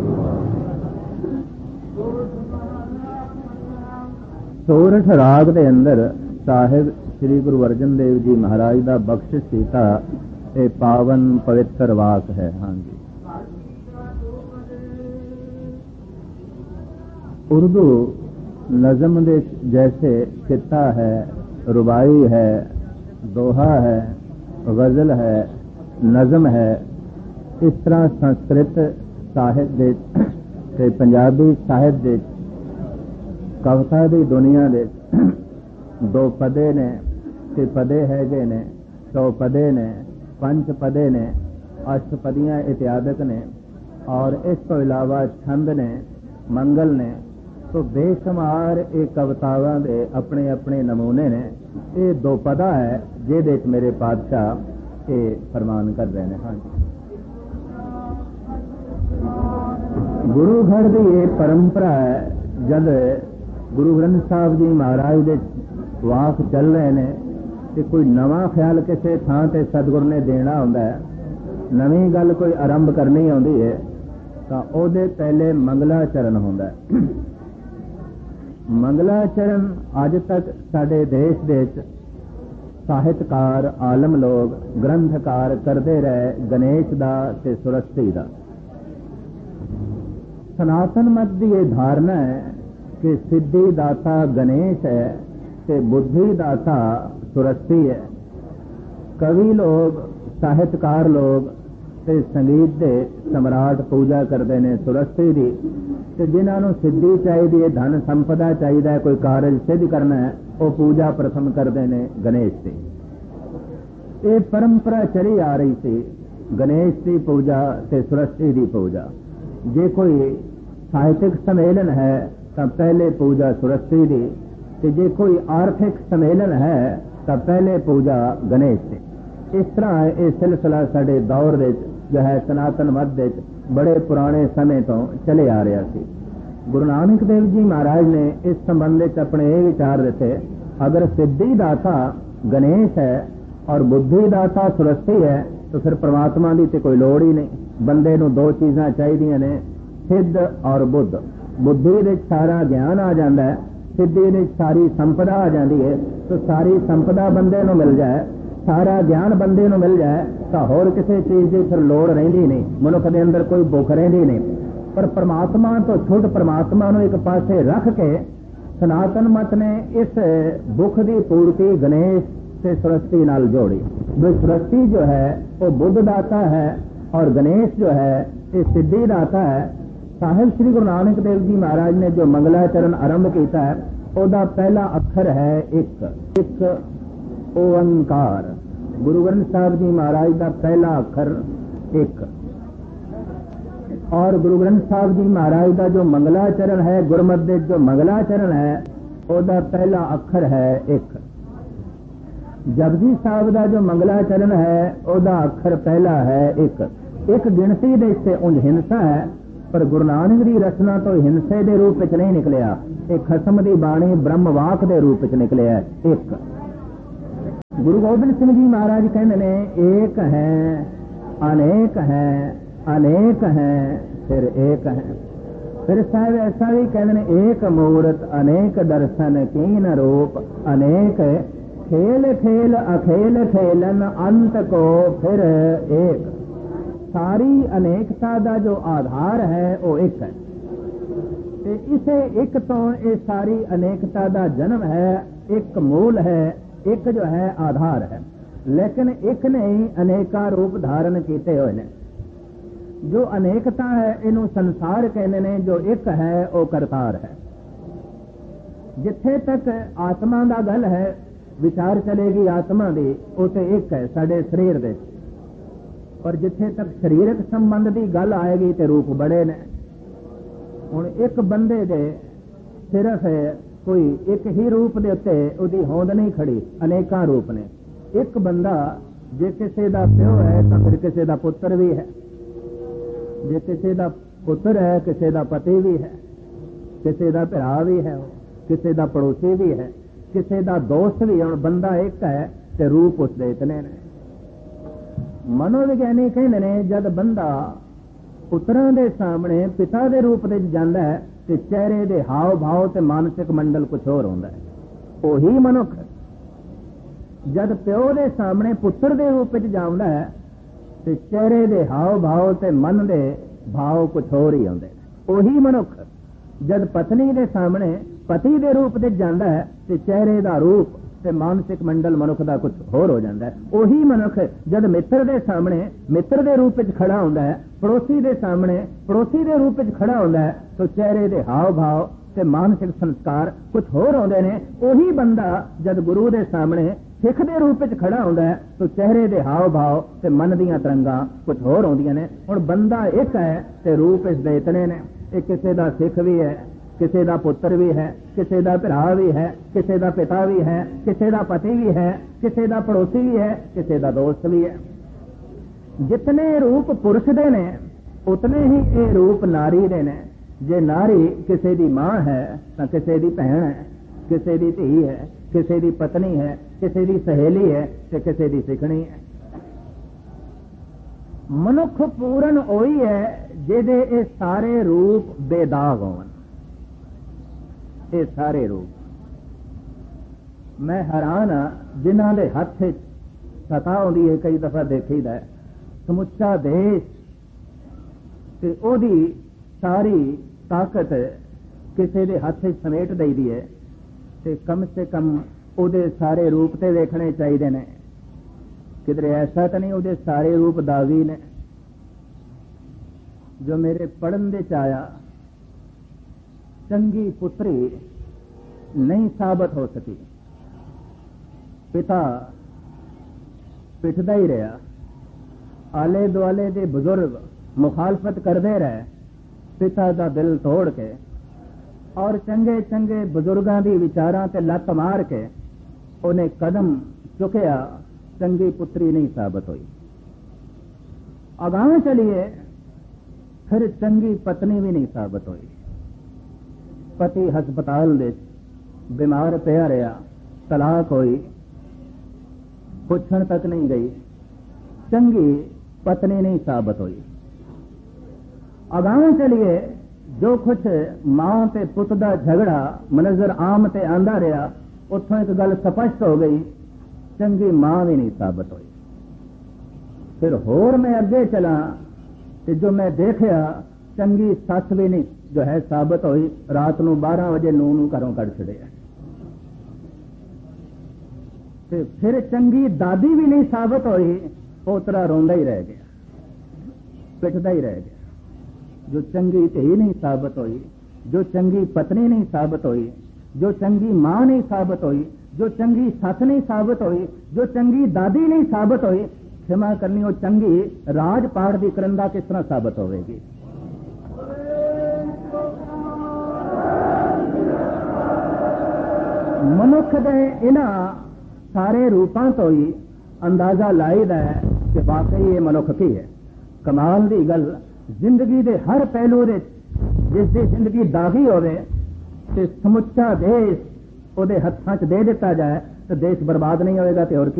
ਸੋਰਠ ਰਾਗ ਦੇ ਅੰਦਰ ਸਾਹਿਬ ਸ੍ਰੀ ਗੁਰੂ ਅਰਜਨ ਦੇਵ ਜੀ ਮਹਾਰਾਜ ਦਾ ਬਖਸ਼ਿਸ਼ ਕੀਤਾ ਇਹ ਪਾਵਨ ਪਵਿੱਤਰ ਵਾਕ ਹੈ। ਹਾਂਜੀ, ਉਰਦੂ ਨਜ਼ਮ ਦੇ ਜੈਸੇ ਕਿੱਤਾ ਹੈ, ਰੁਬਾਈ ਹੈ, ਦੋਹਾ ਹੈ, ਗਜ਼ਲ ਹੈ, ਨਜ਼ਮ ਹੈ, ਇਸ ਤਰ੍ਹਾਂ ਸੰਸਕ੍ਰਿਤ ਸਾਹਿਤ ਦੇ ਤੇ ਪੰਜਾਬੀ ਸਾਹਿਤ ਦੇ ਕਵਿਤਾ ਦੀ ਦੁਨੀਆ ਦੇ ਦੋ ਪਦੇ ਨੇ ਤੇ ਪਦੇ ਹੈਗੇ ਨੇ, 100 ਪਦੇ ਨੇ, 5 ਪਦੇ ਨੇ, ਅਸ਼ਟਪਦੀਆਂ ਇਤਿਆਦਿਕ ਨੇ, ਔਰ ਇਸ ਤੋਂ ਇਲਾਵਾ ਛੰਦ ਨੇ, ਮੰਗਲ ਨੇ। ਤੋ ਬੇਸ਼ੁਮਾਰ ਇਹ ਕਵਿਤਾਵਾਂ ਦੇ ਆਪਣੇ ਆਪਣੇ ਨਮੂਨੇ ਨੇ। ਇਹ ਦੋ ਪਦਾ ਹੈ ਜਿਹਦੇ ਚ ਮੇਰੇ ਪਾਤਸ਼ਾਹ ਇਹ ਫਰਮਾਨ ਕਰ ਰਹੇ ਨੇ। ਹਾਂਜੀ, ਗੁਰੂ ਘਰ ਦੀ ਇਹ ਪਰੰਪਰਾ ਹੈ। ਜਦ ਗੁਰੂ ਗ੍ਰੰਥ ਸਾਹਿਬ ਜੀ ਮਹਾਰਾਜ ਦੇ ਵਾਕ ਚੱਲ ਰਹੇ ਨੇ ਤੇ ਕੋਈ ਨਵਾਂ ਖਿਆਲ ਕਿਸੇ ਥਾਂ ਤੇ ਸਤਿਗੁਰ ਨੇ ਦੇਣਾ ਹੁੰਦਾ ਹੈ, ਨਵੀਂ ਗੱਲ ਕੋਈ ਆਰੰਭ ਕਰਨੀ ਆਉਂਦੀ ਹੈ, ਤਾਂ ਉਹਦੇ ਪਹਿਲੇ ਮੰਗਲਾਚਰਨ ਹੁੰਦਾ ਹੈ। ਮੰਗਲਾਚਰਨ ਅੱਜ ਤੱਕ ਸਾਡੇ ਦੇਸ਼ ਦੇ ਵਿੱਚ ਸਾਹਿਤਕਾਰ, ਆਲਮ ਲੋਕ, ਗ੍ਰੰਥਕਾਰ ਕਰਦੇ ਰਹੇ ਗਣੇਸ਼ ਦਾ ਤੇ ਸਰਸਵਤੀ ਦਾ। ਸਨਾਤਨ ਮਤ ਦੀ ਇਹ ਧਾਰਨਾ ਹੈ ਕਿ ਸਿੱਧੀ ਦਾਤਾ ਗਣੇਸ਼ ਹੈ ਤੇ ਬੁੱਧੀ ਦਾਤਾ ਸਰਸਵਤੀ ਹੈ। ਕਵੀ ਲੋਕ, ਸਾਹਿਤਕਾਰ ਲੋਕ ਤੇ ਸੰਗੀਤ ਦੇ ਸਮਰਾਟ ਪੂਜਾ ਕਰਦੇ ਨੇ ਸਰਸਵਤੀ ਦੀ, ਤੇ ਜਿਨ੍ਹਾਂ ਨੂੰ ਸਿੱਧੀ ਚਾਹੀਦੀ ਹੈ, ਧਨ ਸੰਪਦਾ ਚਾਹੀਦਾ ਹੈ, ਕੋਈ ਕਾਰਜ ਸਿੱਧ ਕਰਨਾ ਹੈ, ਉਹ ਪੂਜਾ ਪ੍ਰਥਮ ਕਰਦੇ ਨੇ ਗਣੇਸ਼ ਦੀ। ਇਹ ਪਰੰਪਰਾ ਚਲੀ ਆ ਰਹੀ ਸੀ, ਗਣੇਸ਼ ਦੀ ਪੂਜਾ ਤੇ ਸਰਸਵਤੀ ਦੀ ਪੂਜਾ। ਜੇ ਕੋਈ ਸਾਹਿਤਿਕ ਸੰਮੇਲਨ ਹੈ ਤਾਂ ਪਹਿਲੇ ਪੂਜਾ ਸਰਸਵਤੀ ਦੀ, ਤੇ ਜੇ ਕੋਈ ਆਰਥਿਕ ਸੰਮੇਲਨ ਹੈ ਤਾਂ ਪਹਿਲੇ ਪੂਜਾ ਗਣੇਸ਼ ਦੀ। ਇਸ ਤਰ੍ਹਾਂ ਇਹ ਸਿਲਸਿਲਾ ਸਾਡੇ ਦੌਰ ਵਿੱਚ ਜੋ ਹੈ ਸਨਾਤਨ ਮਤ ਵਿੱਚ ਬੜੇ ਪੁਰਾਣੇ ਸਮੇਂ ਤੋਂ ਚਲੇ ਆ ਰਿਹਾ ਸੀ। ਗੁਰੂ ਨਾਨਕ ਦੇਵ ਜੀ ਮਹਾਰਾਜ ਨੇ ਇਸ ਸੰਬੰਧ ਵਿੱਚ ਆਪਣੇ ਇਹ ਵਿਚਾਰ ਦਿੱਤੇ, ਅਗਰ ਸਿੱਧੀ ਦਾਤਾ ਗਣੇਸ਼ ਹੈ ਔਰ ਬੁੱਧੀ ਦਾਤਾ ਸਰਸਵਤੀ ਹੈ ਤਾਂ ਫਿਰ ਪ੍ਰਮਾਤਮਾ ਦੀ ਤੇ ਕੋਈ ਲੋੜ ਹੀ ਨਹੀਂ। ਬੰਦੇ ਨੂੰ ਦੋ ਚੀਜ਼ਾਂ ਚਾਹੀਦੀਆਂ ਨੇ, ਸਿੱਧ ਔਰ ਬੁੱਧ। ਬੁੱਧੀ ਵਿੱਚ ਸਾਰਾ ਗਿਆਨ ਆ ਜਾਂਦਾ ਹੈ, ਸਿੱਧੀ ਵਿੱਚ ਸਾਰੀ ਸੰਪਦਾ ਆ ਜਾਂਦੀ ਹੈ। ਤਾਂ ਸਾਰੀ ਸੰਪਦਾ ਬੰਦੇ ਨੂੰ ਮਿਲ ਜਾਏ, ਸਾਰਾ ਗਿਆਨ ਬੰਦੇ ਨੂੰ ਮਿਲ ਜਾਏ ਤਾਂ ਹੋਰ ਕਿਸੇ ਚੀਜ਼ ਦੀ ਫਿਰ ਲੋੜ ਰਹਿੰਦੀ ਨਹੀਂ, ਮਨੁੱਖ ਦੇ ਅੰਦਰ ਕੋਈ ਭੁੱਖ ਰਹਿੰਦੀ ਨਹੀਂ। ਪਰ ਪਰਮਾਤਮਾ ਤੋਂ ਛੁੱਟ ਪਰਮਾਤਮਾ ਨੂੰ ਇੱਕ ਪਾਸੇ ਰੱਖ ਕੇ ਸਨਾਤਨ ਮਤ ਨੇ ਇਸ ਭੁੱਖ ਦੀ ਪੂਰਤੀ ਗਣੇਸ਼ ਤੇ ਸਰਸਵਤੀ ਨਾਲ ਜੋੜੀ। ਜੋ ਸਰਸਵਤੀ ਜੋ ਹੈ ਉਹ ਬੁੱਧ ਦਾਤਾ ਹੈ ਔਰ ਗਣੇਸ਼ ਜੋ ਹੈ ਇਹ ਸਿੱਧੀ ਦਾਤਾ ਹੈ। ਸਾਹਿਬ ਸ੍ਰੀ ਗੁਰੂ ਨਾਨਕ ਦੇਵ ਜੀ ਮਹਾਰਾਜ ਨੇ ਜੋ ਮੰਗਲਾਚਰਨ ਆਰੰਭ ਕੀਤਾ ਹੈ, ਉਹਦਾ ਪਹਿਲਾ ਅੱਖਰ ਹੈ ਇੱਕ ਓੰਕਾਰ। ਗੁਰੂ ਗ੍ਰੰਥ ਸਾਹਿਬ ਜੀ ਮਹਾਰਾਜ ਦਾ ਪਹਿਲਾ ਅੱਖਰ ਇੱਕ, ਔਰ ਗੁਰੂ ਗ੍ਰੰਥ ਸਾਹਿਬ ਜੀ ਮਹਾਰਾਜ ਦਾ ਜੋ ਮੰਗਲਾਚਰਨ ਹੈ, ਗੁਰਮਤਿ ਦੇ ਜੋ ਮੰਗਲਾਚਰਨ ਹੈ, ਉਹਦਾ ਪਹਿਲਾ ਅੱਖਰ ਹੈ ਇੱਕ। ਜਪਜੀ ਸਾਹਿਬ ਦਾ ਜੋ ਮੰਗਲਾਚਰਨ ਹੈ, ਉਹਦਾ ਅੱਖਰ ਪਹਿਲਾ ਹੈ ਇੱਕ। एक गिणती दे से उंज हिंसा है, पर गुरु नानक दी रचना तो हिंसे दे रूप विच नहीं निकलिया। एक खसम दी बाणी ब्रह्म वाक दे रूप विच निकलिया। एक गुरु गोबिंद सिंह जी महाराज कहते ने एक है अनेक है, अनेक है फिर एक है। फिर साहब ऐसा भी कहते ने एक मूर्त अनेक दर्शन कीन रूप, अनेक खेल खेल अखेल खेलन अंत को फिर एक। सारी अनेकता का जो आधार है वो एक है, ते इसे एक तो ये सारी अनेकता का जन्म है, एक मूल है, एक जो है आधार है। लेकिन एक ने ही अनेका रूप धारण किए हुए ने। जो अनेकता है इनू संसार कहने ने, जो एक है वो करतार है। जिथे तक आत्मा का गल है विचार चलेगी आत्मा की, उसे एक है साडे शरीर दे। पर जिथे तक शरीरक संबंध की गल आएगी तो रूप बड़े ने। हुण एक बंदे दे सिर्फ कोई एक ही रूप दे उत्ते उहदी होंद नहीं खड़ी, अनेका रूप ने। एक बंदा जे किसी का प्यो है तो फिर किसी का पुत्र भी है, जे किसी का पुत्र है किसी का पति भी है, किसी का भरा भी है, किसी का पड़ोसी भी है, किसी का दोस्त भी है। हुण बंदा एक है तो रूप उसके इतने ने। मनोविज्ञानी कहते ने जब बंदा पुत्रां दे सामने पिता दे रूप में जाता है तो चेहरे दे हाव भाव ते मानसिक मंडल कुछ होर होंदा है। ओही मनुख जब प्यो दे सामने पुत्र दे रूप में जाता है तो चेहरे दे हाव भाव ते मन दे भाव कुछ होर ही आउंदे ने। ओही मनुख जब पत्नी दे सामने पति दे रूप में जाता है तो चेहरे का रूप ते मानसिक मंडल मनुख का कुछ होर हो जाता है। ओही मनुख जब मित्र दे सामने मित्र दे रूप में खड़ा होता है, पड़ोसी दे सामने पड़ोसी दे रूप में खड़ा होता है, तो चेहरे दे हाव भाव ते मानसिक संस्कार कुछ होर होंदे ने। ओही बंदा जब गुरु दे सामने सिख दे रूप में खड़ा होता है तो चेहरे दे हाव भाव ते मन दीयां तरंगां कुछ होर होंदियां ने। हुण बंदा एक है ते रूप इसदे इतने ने। एक किसी दा सिख भी है, किसी का पुत्र भी है, किसी का भरा भी है, किसी का पिता भी है, किसी का पति भी है, किसी का पड़ोसी भी है, किसी का दोस्त भी है। जितने रूप पुरुष दे ने उतने ही ये रूप नारी दे ने। जे नारी किसी की मां है तो किसी की भैन है, किसी की धी है, किसी की पत्नी है, किसी की सहेली है तो किसी की सिखणी है। मनुख पूर्ण ओही है जिहदे ये सारे रूप बेदाग होवन। ये सारे रूप मैं हैरान हाँ जिन्हां दे हथ सता आउंदी है। कई दफा देखीदा समुचा देश ते ओदी सारी ताकत किसी दे हथ समेट दईदी है ते कम से कम ओदे सारे रूप ते देखने चाहिए ने। किधरे ऐसा तो नहीं ओदे सारे रूप दागी ने। जो मेरे पढ़न दे आया चंगी पुत्री नहीं साबित हो सकी। पिता पिटदा ही रहा, आले दुआले दे बुजुर्ग मुखालफत करते रहे पिता का दिल तोड़ के, और चंगे चंगे बुजुर्गों की विचारां ते लत मार के उन्हें कदम चुकया, चंगी पुत्री नहीं साबित हुई। अगां चलिए फिर चंगी पत्नी भी नहीं साबित हुई। पति हस्पताल दे बीमार पिया रहा, तलाक हुई, पुछण तक नहीं गई, चंगी पत्नी नहीं साबित हुई। अगां चलिए जो कुछ मां ते पुत दा झगड़ा मनजर आम ते आंदा रहा, उत्थों एक गल स्पष्ट हो गई, चंगी मां भी नहीं साबित हुई। फिर होर मैं अगे चला तो जो मैं देखा चंगी सस भी नहीं जो है साबित हुई। रात को 12 बजे नूं घरों कढ़ छड़िया। फिर चंगी दादी भी नहीं साबित हुई, पोतरा रोंदा ही रह गया, पिटदा ही रह गया। जो चंगी धी नहीं साबित हुई, जो चंगी पत्नी नहीं साबित हुई, जो चंगी मां नहीं साबित हुई, जो चंगी सस नहीं साबित हुई, जो चंगी दादी नहीं साबित हुई, क्षमा करनी वो चंगी राजपाट की करंदा किस तरह साबित होगी। मनुख दे इन्हां सारे रूपां तो ही अंदाजा लाईदा है कि वाकई ये मनुख की है। कमाल दी गल जिंदगी दे हर पहलू दे जिस दी जिंदगी दागी होवे ते समुच्चा देश ओदे हत्थां च दे दिता जाए तो देश बर्बाद नहीं होएगा ते और